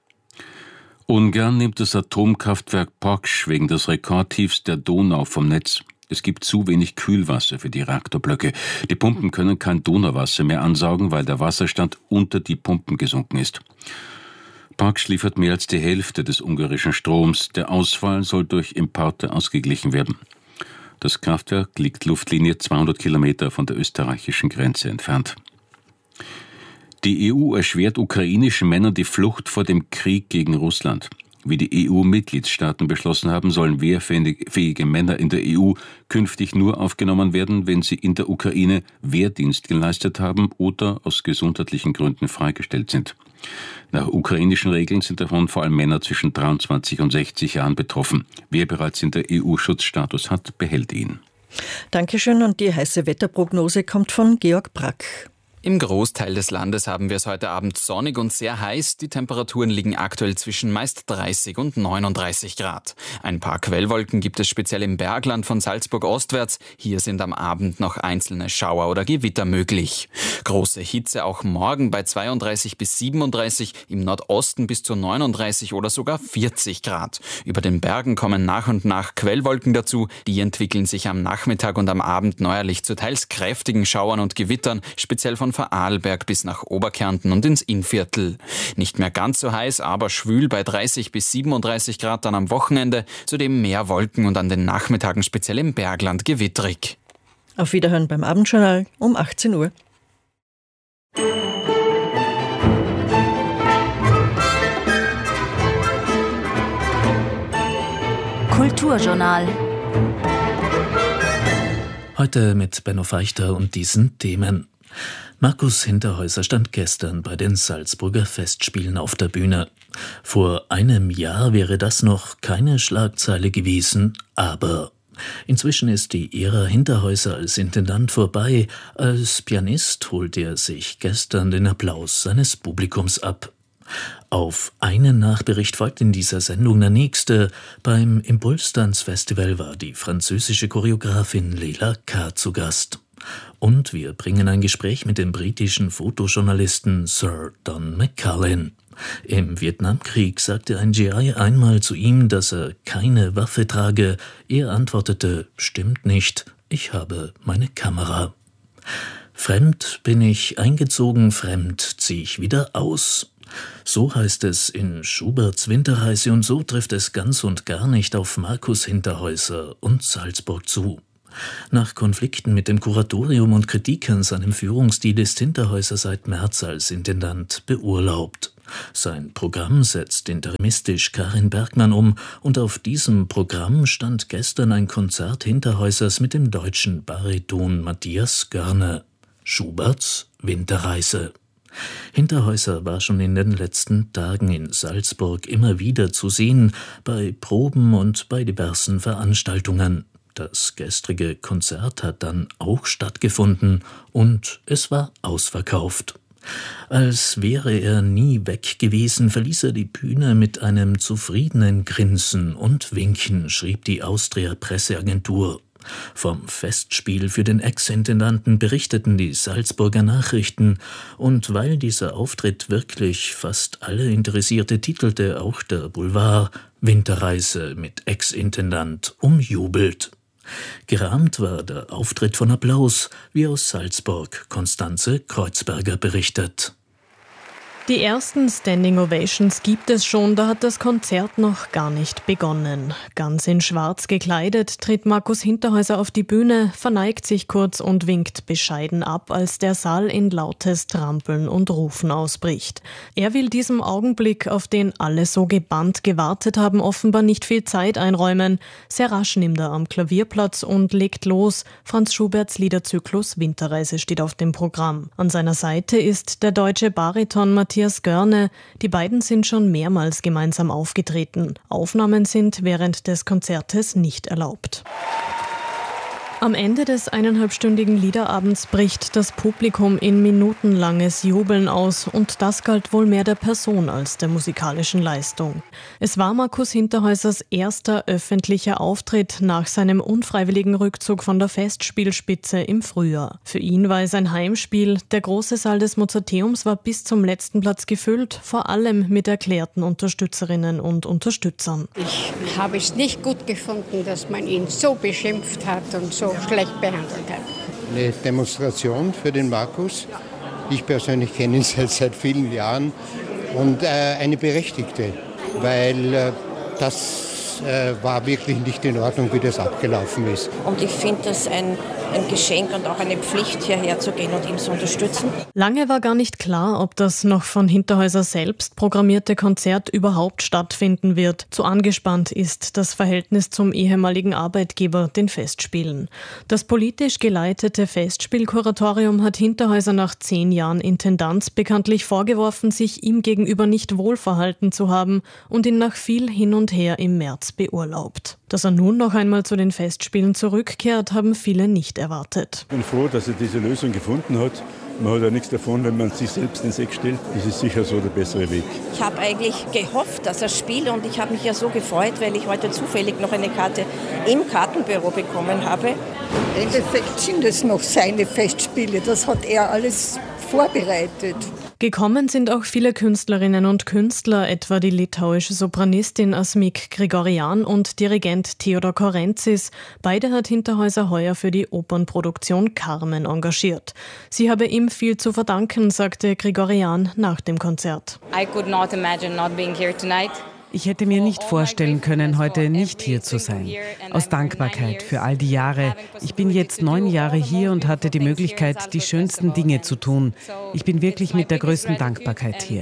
Ungarn nimmt das Atomkraftwerk Paks wegen des Rekordtiefs der Donau vom Netz. Es gibt zu wenig Kühlwasser für die Reaktorblöcke. Die Pumpen können kein Donauwasser mehr ansaugen, weil der Wasserstand unter die Pumpen gesunken ist. Paks liefert mehr als die Hälfte des ungarischen Stroms. Der Ausfall soll durch Importe ausgeglichen werden. Das Kraftwerk liegt Luftlinie zweihundert Kilometer von der österreichischen Grenze entfernt. Die E U erschwert ukrainischen Männern die Flucht vor dem Krieg gegen Russland. Wie die E U-Mitgliedstaaten beschlossen haben, sollen wehrfähige Männer in der E U künftig nur aufgenommen werden, wenn sie in der Ukraine Wehrdienst geleistet haben oder aus gesundheitlichen Gründen freigestellt sind. Nach ukrainischen Regeln sind davon vor allem Männer zwischen dreiundzwanzig und sechzig Jahren betroffen. Wer bereits in der E U Schutzstatus hat, behält ihn. Dankeschön, und die heiße Wetterprognose kommt von Georg Brack. Im Großteil des Landes haben wir es heute Abend sonnig und sehr heiß. Die Temperaturen liegen aktuell zwischen meist dreißig und neununddreißig Grad. Ein paar Quellwolken gibt es speziell im Bergland von Salzburg ostwärts. Hier sind am Abend noch einzelne Schauer oder Gewitter möglich. Große Hitze auch morgen bei zweiunddreißig bis siebenunddreißig, im Nordosten bis zu neununddreißig oder sogar vierzig Grad. Über den Bergen kommen nach und nach Quellwolken dazu. Die entwickeln sich am Nachmittag und am Abend neuerlich zu teils kräftigen Schauern und Gewittern, speziell von Vorarlberg bis nach Oberkärnten und ins Innviertel. Nicht mehr ganz so heiß, aber schwül bei dreißig bis siebenunddreißig Grad dann am Wochenende. Zudem mehr Wolken und an den Nachmittagen speziell im Bergland gewittrig. Auf Wiederhören beim Abendjournal um achtzehn Uhr. Kulturjournal. Heute mit Benno Feichter und diesen Themen. Markus Hinterhäuser stand gestern bei den Salzburger Festspielen auf der Bühne. Vor einem Jahr wäre das noch keine Schlagzeile gewesen, aber inzwischen ist die Ära Hinterhäuser als Intendant vorbei. Als Pianist holte er sich gestern den Applaus seines Publikums ab. Auf einen Nachbericht folgt in dieser Sendung der nächste. Beim Impulstanzfestival war die französische Choreografin Leila K. zu Gast. Und wir bringen ein Gespräch mit dem britischen Fotojournalisten Sir Don McCullin. Im Vietnamkrieg sagte ein G I einmal zu ihm, dass er keine Waffe trage. Er antwortete, stimmt nicht, ich habe meine Kamera. Fremd bin ich eingezogen, fremd zieh ich wieder aus. So heißt es in Schuberts Winterreise und so trifft es ganz und gar nicht auf Markus Hinterhäuser und Salzburg zu. Nach Konflikten mit dem Kuratorium und Kritik an seinem Führungsstil ist Hinterhäuser seit März als Intendant beurlaubt. Sein Programm setzt interimistisch Karin Bergmann um und auf diesem Programm stand gestern ein Konzert Hinterhäusers mit dem deutschen Bariton Matthias Görne. Schuberts Winterreise. Hinterhäuser war schon in den letzten Tagen in Salzburg immer wieder zu sehen, bei Proben und bei diversen Veranstaltungen. Das gestrige Konzert hat dann auch stattgefunden und es war ausverkauft. Als wäre er nie weg gewesen, verließ er die Bühne mit einem zufriedenen Grinsen und Winken, schrieb die Austria-Presseagentur. Vom Festspiel für den Ex-Intendanten berichteten die Salzburger Nachrichten und weil dieser Auftritt wirklich fast alle interessierte, titelte auch der Boulevard Winterreise mit Ex-Intendant umjubelt. Gerahmt war der Auftritt von Applaus, wie aus Salzburg Konstanze Kreuzberger berichtet. Die ersten Standing Ovations gibt es schon, da hat das Konzert noch gar nicht begonnen. Ganz in Schwarz gekleidet tritt Markus Hinterhäuser auf die Bühne, verneigt sich kurz und winkt bescheiden ab, als der Saal in lautes Trampeln und Rufen ausbricht. Er will diesem Augenblick, auf den alle so gebannt gewartet haben, offenbar nicht viel Zeit einräumen. Sehr rasch nimmt er am Klavier Platz und legt los. Franz Schuberts Liederzyklus Winterreise steht auf dem Programm. An seiner Seite ist der deutsche Bariton Matthias Matthias Görne. Die beiden sind schon mehrmals gemeinsam aufgetreten. Aufnahmen sind während des Konzertes nicht erlaubt. Am Ende des eineinhalbstündigen Liederabends bricht das Publikum in minutenlanges Jubeln aus und das galt wohl mehr der Person als der musikalischen Leistung. Es war Markus Hinterhäusers erster öffentlicher Auftritt nach seinem unfreiwilligen Rückzug von der Festspielspitze im Frühjahr. Für ihn war es ein Heimspiel. Der große Saal des Mozarteums war bis zum letzten Platz gefüllt, vor allem mit erklärten Unterstützerinnen und Unterstützern. Ich habe es nicht gut gefunden, dass man ihn so beschimpft hat und so schlecht behandelt hat. Eine Demonstration für den Markus. Ich persönlich kenne ihn seit, seit vielen Jahren und äh, eine berechtigte, weil äh, das äh, war wirklich nicht in Ordnung, wie das abgelaufen ist. Und ich finde das ein, ein Geschenk und auch eine Pflicht, hierher zu gehen und ihn zu unterstützen. Lange war gar nicht klar, ob das noch von Hinterhäuser selbst programmierte Konzert überhaupt stattfinden wird. Zu angespannt ist das Verhältnis zum ehemaligen Arbeitgeber, den Festspielen. Das politisch geleitete Festspielkuratorium hat Hinterhäuser nach zehn Jahren Intendanz bekanntlich vorgeworfen, sich ihm gegenüber nicht wohlverhalten zu haben und ihn nach viel Hin und Her im März beurlaubt. Dass er nun noch einmal zu den Festspielen zurückkehrt, haben viele nicht erwartet. Ich bin froh, dass er diese Lösung gefunden hat. Man hat ja nichts davon, wenn man sich selbst ins Eck stellt. Das ist sicher so der bessere Weg. Ich habe eigentlich gehofft, dass er spielt und ich habe mich ja so gefreut, weil ich heute zufällig noch eine Karte im Kartenbüro bekommen habe. Im Endeffekt sind es noch seine Festspiele. Das hat er alles vorbereitet. Gekommen sind auch viele Künstlerinnen und Künstler, etwa die litauische Sopranistin Asmik Grigorian und Dirigent Theodor Korenzis. Beide hat Hinterhäuser heuer für die Opernproduktion Carmen engagiert. Sie habe ihm viel zu verdanken, sagte Grigorian nach dem Konzert. I could not imagine not being here tonight. Ich hätte mir nicht vorstellen können, heute nicht hier zu sein. Aus Dankbarkeit für all die Jahre. Ich bin jetzt neun Jahre hier und hatte die Möglichkeit, die schönsten Dinge zu tun. Ich bin wirklich mit der größten Dankbarkeit hier.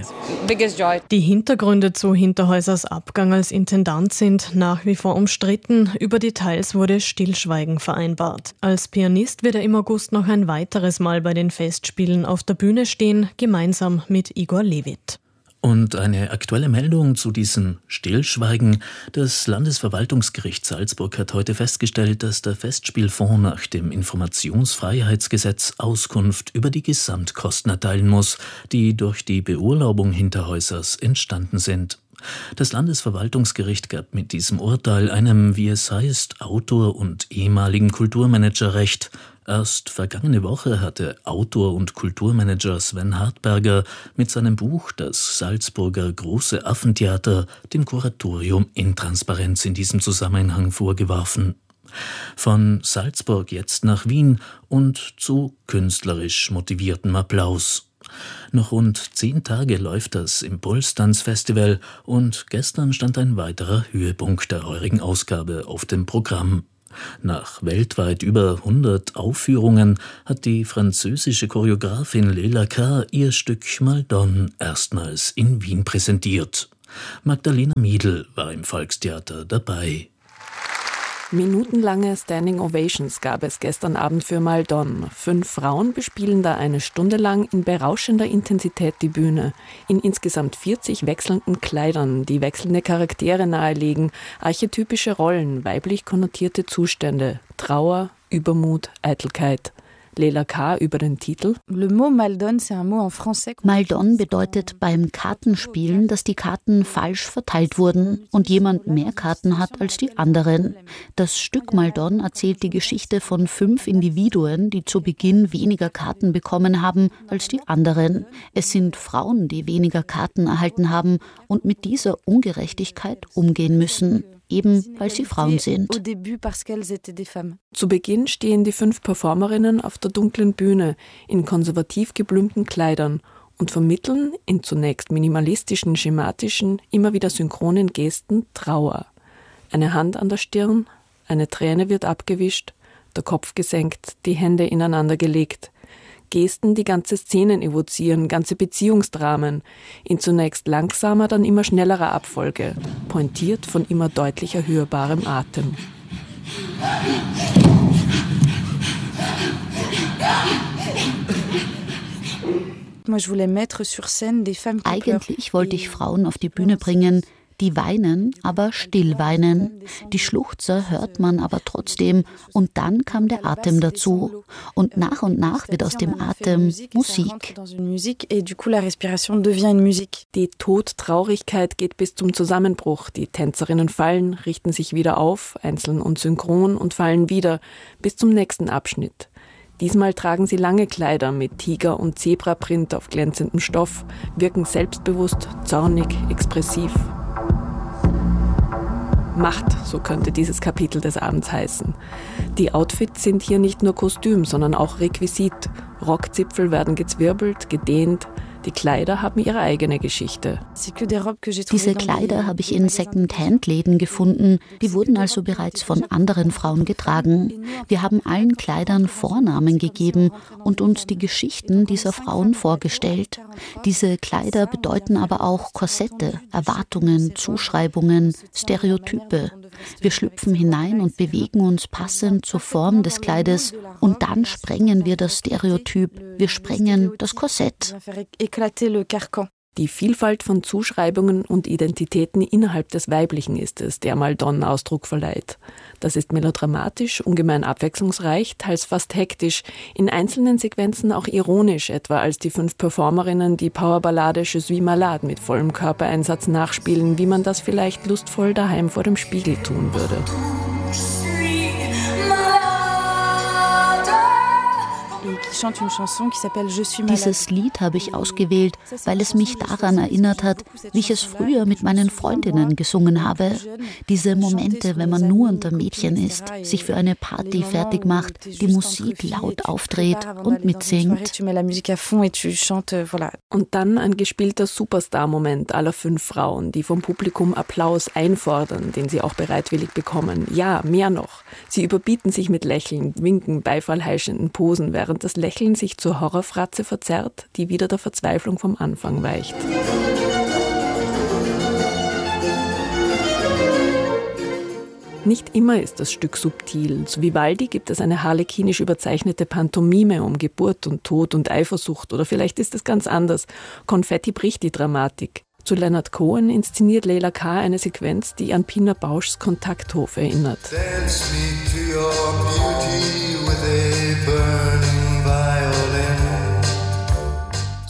Die Hintergründe zu Hinterhäusers Abgang als Intendant sind nach wie vor umstritten. Über Details wurde Stillschweigen vereinbart. Als Pianist wird er im August noch ein weiteres Mal bei den Festspielen auf der Bühne stehen, gemeinsam mit Igor Levit. Und eine aktuelle Meldung zu diesem Stillschweigen. Das Landesverwaltungsgericht Salzburg hat heute festgestellt, dass der Festspielfonds nach dem Informationsfreiheitsgesetz Auskunft über die Gesamtkosten erteilen muss, die durch die Beurlaubung Hinterhäusers entstanden sind. Das Landesverwaltungsgericht gab mit diesem Urteil einem, wie es heißt, Autor und ehemaligen Kulturmanager Recht. Erst vergangene Woche hatte Autor und Kulturmanager Sven Hartberger mit seinem Buch Das Salzburger Große Affentheater dem Kuratorium Intransparenz in diesem Zusammenhang vorgeworfen. Von Salzburg jetzt nach Wien und zu künstlerisch motiviertem Applaus. Noch rund zehn Tage läuft das Impulstanzfestival und gestern stand ein weiterer Höhepunkt der heurigen Ausgabe auf dem Programm. Nach weltweit über hundert Aufführungen hat die französische Choreografin Léla K. ihr Stück Maldon erstmals in Wien präsentiert. Magdalena Miedl war im Volkstheater dabei. Minutenlange Standing Ovations gab es gestern Abend für Maldon. Fünf Frauen bespielen da eine Stunde lang in berauschender Intensität die Bühne. In insgesamt vierzig wechselnden Kleidern, die wechselnde Charaktere nahelegen, archetypische Rollen, weiblich konnotierte Zustände, Trauer, Übermut, Eitelkeit. Léla K. über den Titel. Maldon bedeutet beim Kartenspielen, dass die Karten falsch verteilt wurden und jemand mehr Karten hat als die anderen. Das Stück Maldon erzählt die Geschichte von fünf Individuen, die zu Beginn weniger Karten bekommen haben als die anderen. Es sind Frauen, die weniger Karten erhalten haben und mit dieser Ungerechtigkeit umgehen müssen. Eben weil sie Frauen sind. Zu Beginn stehen die fünf Performerinnen auf der dunklen Bühne in konservativ geblümten Kleidern und vermitteln in zunächst minimalistischen, schematischen, immer wieder synchronen Gesten Trauer. Eine Hand an der Stirn, eine Träne wird abgewischt, der Kopf gesenkt, die Hände ineinander gelegt. Gesten, die ganze Szenen evozieren, ganze Beziehungsdramen, in zunächst langsamer, dann immer schnellerer Abfolge, pointiert von immer deutlicher hörbarem Atem. Eigentlich wollte ich Frauen auf die Bühne bringen, die weinen, aber still weinen. Die Schluchzer hört man aber trotzdem und dann kam der Atem dazu. Und nach und nach wird aus dem Atem Musik. Die Todtraurigkeit geht bis zum Zusammenbruch. Die Tänzerinnen fallen, richten sich wieder auf, einzeln und synchron und fallen wieder, bis zum nächsten Abschnitt. Diesmal tragen sie lange Kleider mit Tiger- und Zebraprint auf glänzendem Stoff, wirken selbstbewusst, zornig, expressiv. Macht, so könnte dieses Kapitel des Abends heißen. Die Outfits sind hier nicht nur Kostüm, sondern auch Requisit. Rockzipfel werden gezwirbelt, gedehnt. Die Kleider haben ihre eigene Geschichte. Diese Kleider habe ich in Second-Hand-Läden gefunden. Die wurden also bereits von anderen Frauen getragen. Wir haben allen Kleidern Vornamen gegeben und uns die Geschichten dieser Frauen vorgestellt. Diese Kleider bedeuten aber auch Korsette, Erwartungen, Zuschreibungen, Stereotype. Wir schlüpfen hinein und bewegen uns passend zur Form des Kleides und dann sprengen wir das Stereotyp, wir sprengen das Korsett. Die Vielfalt von Zuschreibungen und Identitäten innerhalb des Weiblichen ist es, der Maldon Ausdruck verleiht. Das ist melodramatisch, ungemein abwechslungsreich, teils fast hektisch, in einzelnen Sequenzen auch ironisch, etwa als die fünf Performerinnen die Powerballade Je suis malade mit vollem Körpereinsatz nachspielen, wie man das vielleicht lustvoll daheim vor dem Spiegel tun würde. Dieses Lied habe ich ausgewählt, weil es mich daran erinnert hat, wie ich es früher mit meinen Freundinnen gesungen habe. Diese Momente, wenn man nur unter Mädchen ist, sich für eine Party fertig macht, die Musik laut aufdreht und mitsingt. Und dann ein gespielter Superstar-Moment aller fünf Frauen, die vom Publikum Applaus einfordern, den sie auch bereitwillig bekommen. Ja, mehr noch. Sie überbieten sich mit Lächeln, Winken, beifallheischenden Posen, während das Lächeln sich zur Horrorfratze verzerrt, die wieder der Verzweiflung vom Anfang weicht. Nicht immer ist das Stück subtil. Zu Vivaldi gibt es eine harlekinisch überzeichnete Pantomime um Geburt und Tod und Eifersucht. Oder vielleicht ist es ganz anders. Konfetti bricht die Dramatik. Zu Leonard Cohen inszeniert Léla K. eine Sequenz, die an Pina Bauschs Kontakthof erinnert. Dance me to your beauty with a burning violin.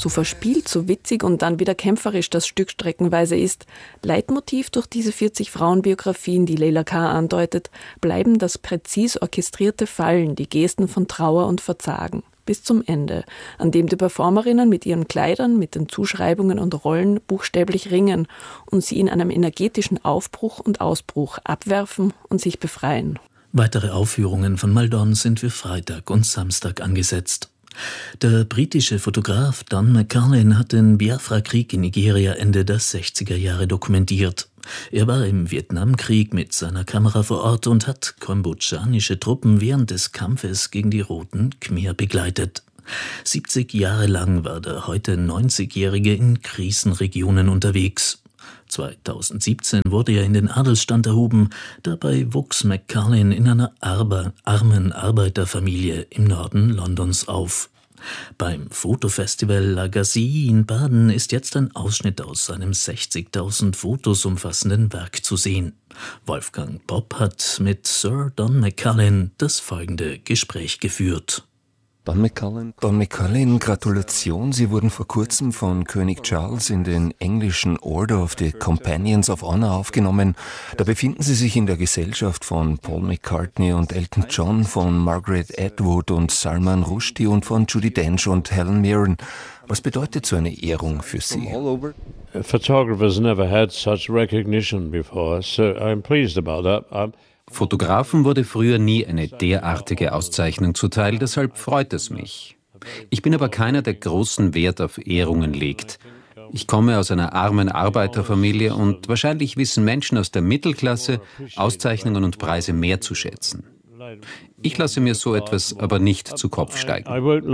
So verspielt, so witzig und dann wieder kämpferisch das Stück streckenweise ist, Leitmotiv durch diese vierzig Frauenbiografien, die Leila K. andeutet, bleiben das präzis orchestrierte Fallen, die Gesten von Trauer und Verzagen. Bis zum Ende, an dem die Performerinnen mit ihren Kleidern, mit den Zuschreibungen und Rollen buchstäblich ringen und sie in einem energetischen Aufbruch und Ausbruch abwerfen und sich befreien. Weitere Aufführungen von Maldon sind für Freitag und Samstag angesetzt. Der britische Fotograf Don McCullin hat den Biafra-Krieg in Nigeria Ende der sechziger Jahre dokumentiert. Er war im Vietnamkrieg mit seiner Kamera vor Ort und hat kambodschanische Truppen während des Kampfes gegen die Roten Khmer begleitet. siebzig Jahre lang war der heute neunzigjährige in Krisenregionen unterwegs. zweitausendsiebzehn wurde er in den Adelsstand erhoben. Dabei wuchs McCullin in einer arber, armen Arbeiterfamilie im Norden Londons auf. Beim Fotofestival La Gazie in Baden ist jetzt ein Ausschnitt aus seinem sechzigtausend Fotos umfassenden Werk zu sehen. Wolfgang Popp hat mit Sir Don McCullin das folgende Gespräch geführt. Don McCullin. Don McCullin, Gratulation. Sie wurden vor kurzem von König Charles in den englischen Order of the Companions of Honor aufgenommen. Da befinden Sie sich in der Gesellschaft von Paul McCartney und Elton John, von Margaret Atwood und Salman Rushdie und von Judi Dench und Helen Mirren. Was bedeutet so eine Ehrung für Sie? Photographers never had such recognition before, so I'm pleased about that. I'm Fotografen wurde früher nie eine derartige Auszeichnung zuteil, deshalb freut es mich. Ich bin aber keiner, der großen Wert auf Ehrungen legt. Ich komme aus einer armen Arbeiterfamilie und wahrscheinlich wissen Menschen aus der Mittelklasse Auszeichnungen und Preise mehr zu schätzen. Ich lasse mir so etwas aber nicht zu Kopf steigen.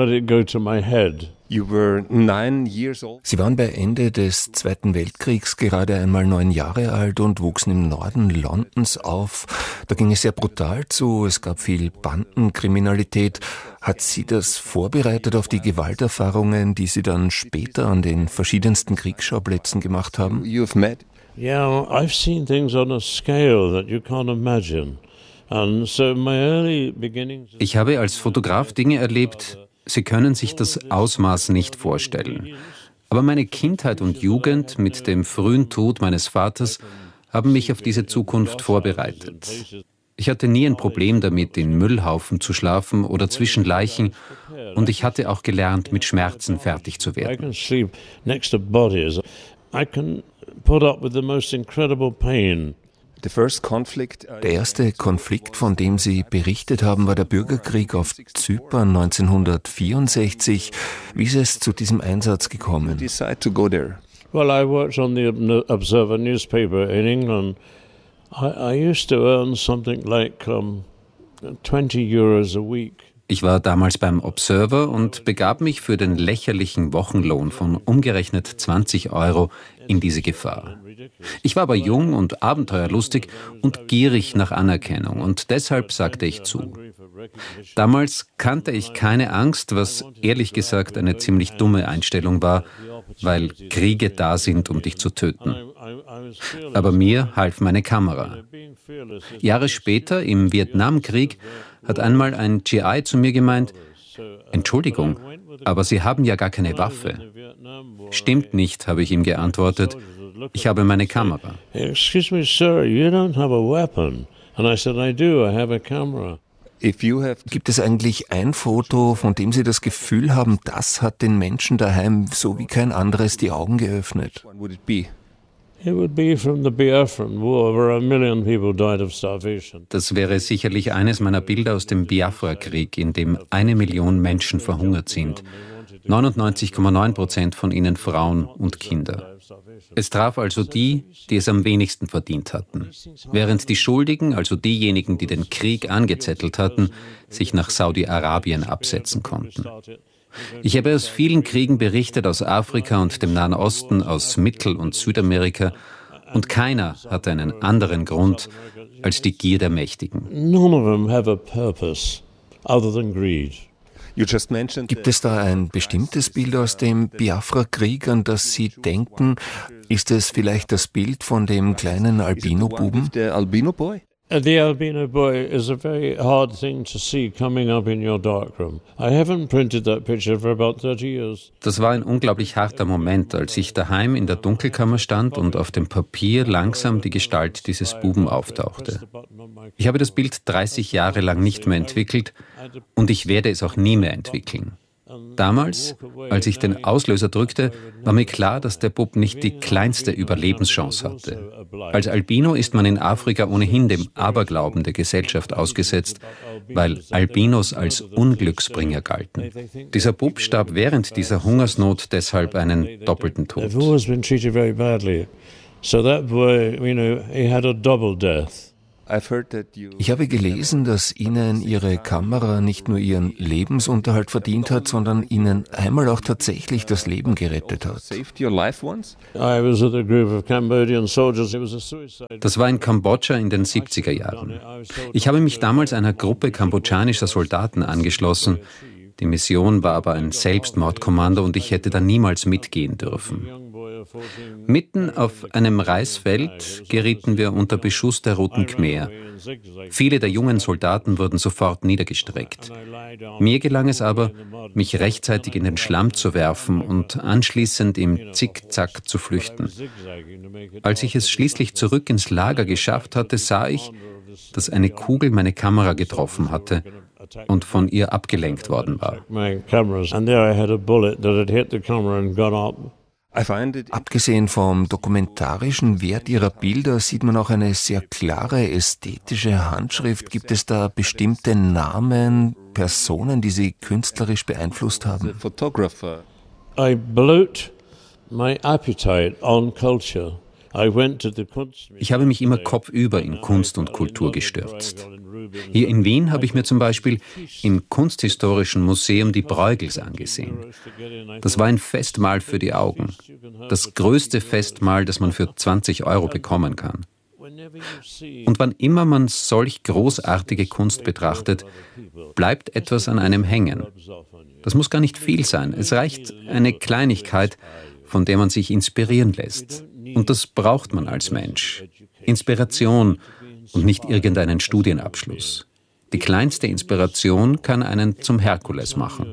Sie waren bei Ende des Zweiten Weltkriegs gerade einmal neun Jahre alt und wuchsen im Norden Londons auf. Da ging es sehr brutal zu, es gab viel Bandenkriminalität. Hat Sie das vorbereitet auf die Gewalterfahrungen, die Sie dann später an den verschiedensten Kriegsschauplätzen gemacht haben? Yeah, I've seen things on a scale that you can't imagine. Ich habe als Fotograf Dinge erlebt, Sie können sich das Ausmaß nicht vorstellen. Aber meine Kindheit und Jugend mit dem frühen Tod meines Vaters haben mich auf diese Zukunft vorbereitet. Ich hatte nie ein Problem damit, in Müllhaufen zu schlafen oder zwischen Leichen, und ich hatte auch gelernt, mit Schmerzen fertig zu werden. Der erste Konflikt, von dem Sie berichtet haben, war der Bürgerkrieg auf Zypern neunzehnhundertvierundsechzig. Wie ist es zu diesem Einsatz gekommen? Well, I worked on the Observer newspaper in England. I, I used to earn something like um, twenty euros a week. Ich war damals beim Observer und begab mich für den lächerlichen Wochenlohn von umgerechnet zwanzig Euro in diese Gefahr. Ich war aber jung und abenteuerlustig und gierig nach Anerkennung, und deshalb sagte ich zu. Damals kannte ich keine Angst, was ehrlich gesagt eine ziemlich dumme Einstellung war, weil Kriege da sind, um dich zu töten. Aber mir half meine Kamera. Jahre später, im Vietnamkrieg, hat einmal ein G I zu mir gemeint: Entschuldigung, aber Sie haben ja gar keine Waffe. Stimmt nicht, habe ich ihm geantwortet. Ich habe meine Kamera. Excuse me, sir, you don't have a weapon. And I said, I do, I have a camera. Gibt es eigentlich ein Foto, von dem Sie das Gefühl haben, das hat den Menschen daheim so wie kein anderes die Augen geöffnet? Das wäre sicherlich eines meiner Bilder aus dem Biafra-Krieg, in dem eine Million Menschen verhungert sind. neunundneunzig Komma neun Prozent von ihnen Frauen und Kinder. Es traf also die, die es am wenigsten verdient hatten, während die Schuldigen, also diejenigen, die den Krieg angezettelt hatten, sich nach Saudi-Arabien absetzen konnten. Ich habe aus vielen Kriegen berichtet, aus Afrika und dem Nahen Osten, aus Mittel- und Südamerika, und keiner hatte einen anderen Grund als die Gier der Mächtigen. None of them have a purpose other than greed. Gibt es da ein bestimmtes Bild aus dem Biafra-Krieg, an das Sie denken? Ist es vielleicht das Bild von dem kleinen Albino-Buben? The albino boy is a very hard thing to see coming up in your darkroom. I haven't printed that picture for about thirty years. Das war ein unglaublich harter Moment, als ich daheim in der Dunkelkammer stand und auf dem Papier langsam die Gestalt dieses Buben auftauchte. Ich habe das Bild dreißig Jahre lang nicht mehr entwickelt und ich werde es auch nie mehr entwickeln. Damals, als ich den Auslöser drückte, war mir klar, dass der Bub nicht die kleinste Überlebenschance hatte. Als Albino ist man in Afrika ohnehin dem Aberglauben der Gesellschaft ausgesetzt, weil Albinos als Unglücksbringer galten. Dieser Bub starb während dieser Hungersnot deshalb einen doppelten Tod. Ich habe gelesen, dass Ihnen Ihre Kamera nicht nur Ihren Lebensunterhalt verdient hat, sondern Ihnen einmal auch tatsächlich das Leben gerettet hat. Das war in Kambodscha in den siebziger Jahren. Ich habe mich damals einer Gruppe kambodschanischer Soldaten angeschlossen. Die Mission war aber ein Selbstmordkommando und ich hätte da niemals mitgehen dürfen. Mitten auf einem Reisfeld gerieten wir unter Beschuss der Roten Khmer. Viele der jungen Soldaten wurden sofort niedergestreckt. Mir gelang es aber, mich rechtzeitig in den Schlamm zu werfen und anschließend im Zickzack zu flüchten. Als ich es schließlich zurück ins Lager geschafft hatte, sah ich, dass eine Kugel meine Kamera getroffen hatte und von ihr abgelenkt worden war. Abgesehen vom dokumentarischen Wert Ihrer Bilder sieht man auch eine sehr klare ästhetische Handschrift. Gibt es da bestimmte Namen, Personen, die Sie künstlerisch beeinflusst haben? I bloat my appetite on culture. Ich habe mich immer kopfüber in Kunst und Kultur gestürzt. Hier in Wien habe ich mir zum Beispiel im Kunsthistorischen Museum die Bruegels angesehen. Das war ein Festmahl für die Augen. Das größte Festmahl, das man für zwanzig Euro bekommen kann. Und wann immer man solch großartige Kunst betrachtet, bleibt etwas an einem hängen. Das muss gar nicht viel sein. Es reicht eine Kleinigkeit, von der man sich inspirieren lässt. Und das braucht man als Mensch. Inspiration und nicht irgendeinen Studienabschluss. Die kleinste Inspiration kann einen zum Herkules machen.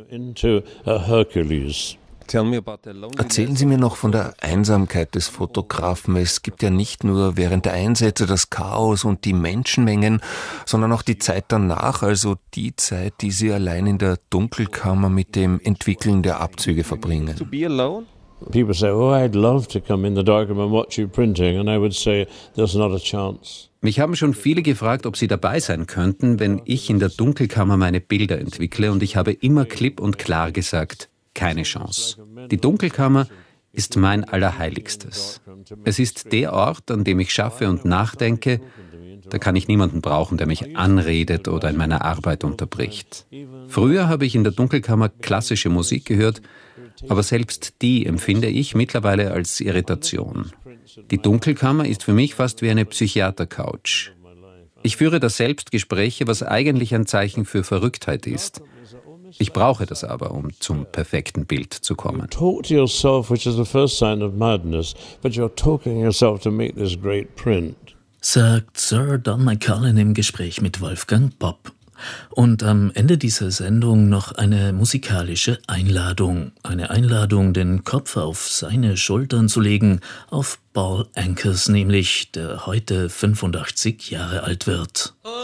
Erzählen Sie mir noch von der Einsamkeit des Fotografen. Es gibt ja nicht nur während der Einsätze das Chaos und die Menschenmengen, sondern auch die Zeit danach, also die Zeit, die Sie allein in der Dunkelkammer mit dem Entwickeln der Abzüge verbringen. People say, oh, I'd love to come in the darkroom and watch you printing, and I would say, there's not a chance. Mich haben schon viele gefragt, ob sie dabei sein könnten, wenn ich in der Dunkelkammer meine Bilder entwickle, und ich habe immer klipp und klar gesagt, keine Chance. Die Dunkelkammer ist mein Allerheiligstes. Es ist der Ort, an dem ich schaffe und nachdenke. Da kann ich niemanden brauchen, der mich anredet oder in meiner Arbeit unterbricht. Früher habe ich in der Dunkelkammer klassische Musik gehört, aber selbst die empfinde ich mittlerweile als Irritation. Die Dunkelkammer ist für mich fast wie eine Psychiater-Couch. Ich führe da selbst Gespräche, was eigentlich ein Zeichen für Verrücktheit ist. Ich brauche das aber, um zum perfekten Bild zu kommen. Talk to yourself, which is the first sign of madness, but you're talking yourself to make this great print. Sagt Sir Don McCullin im Gespräch mit Wolfgang Popp. Und am Ende dieser Sendung noch eine musikalische Einladung. Eine Einladung, den Kopf auf seine Schultern zu legen, auf Paul Ankas nämlich, der heute fünfundachtzig Jahre alt wird.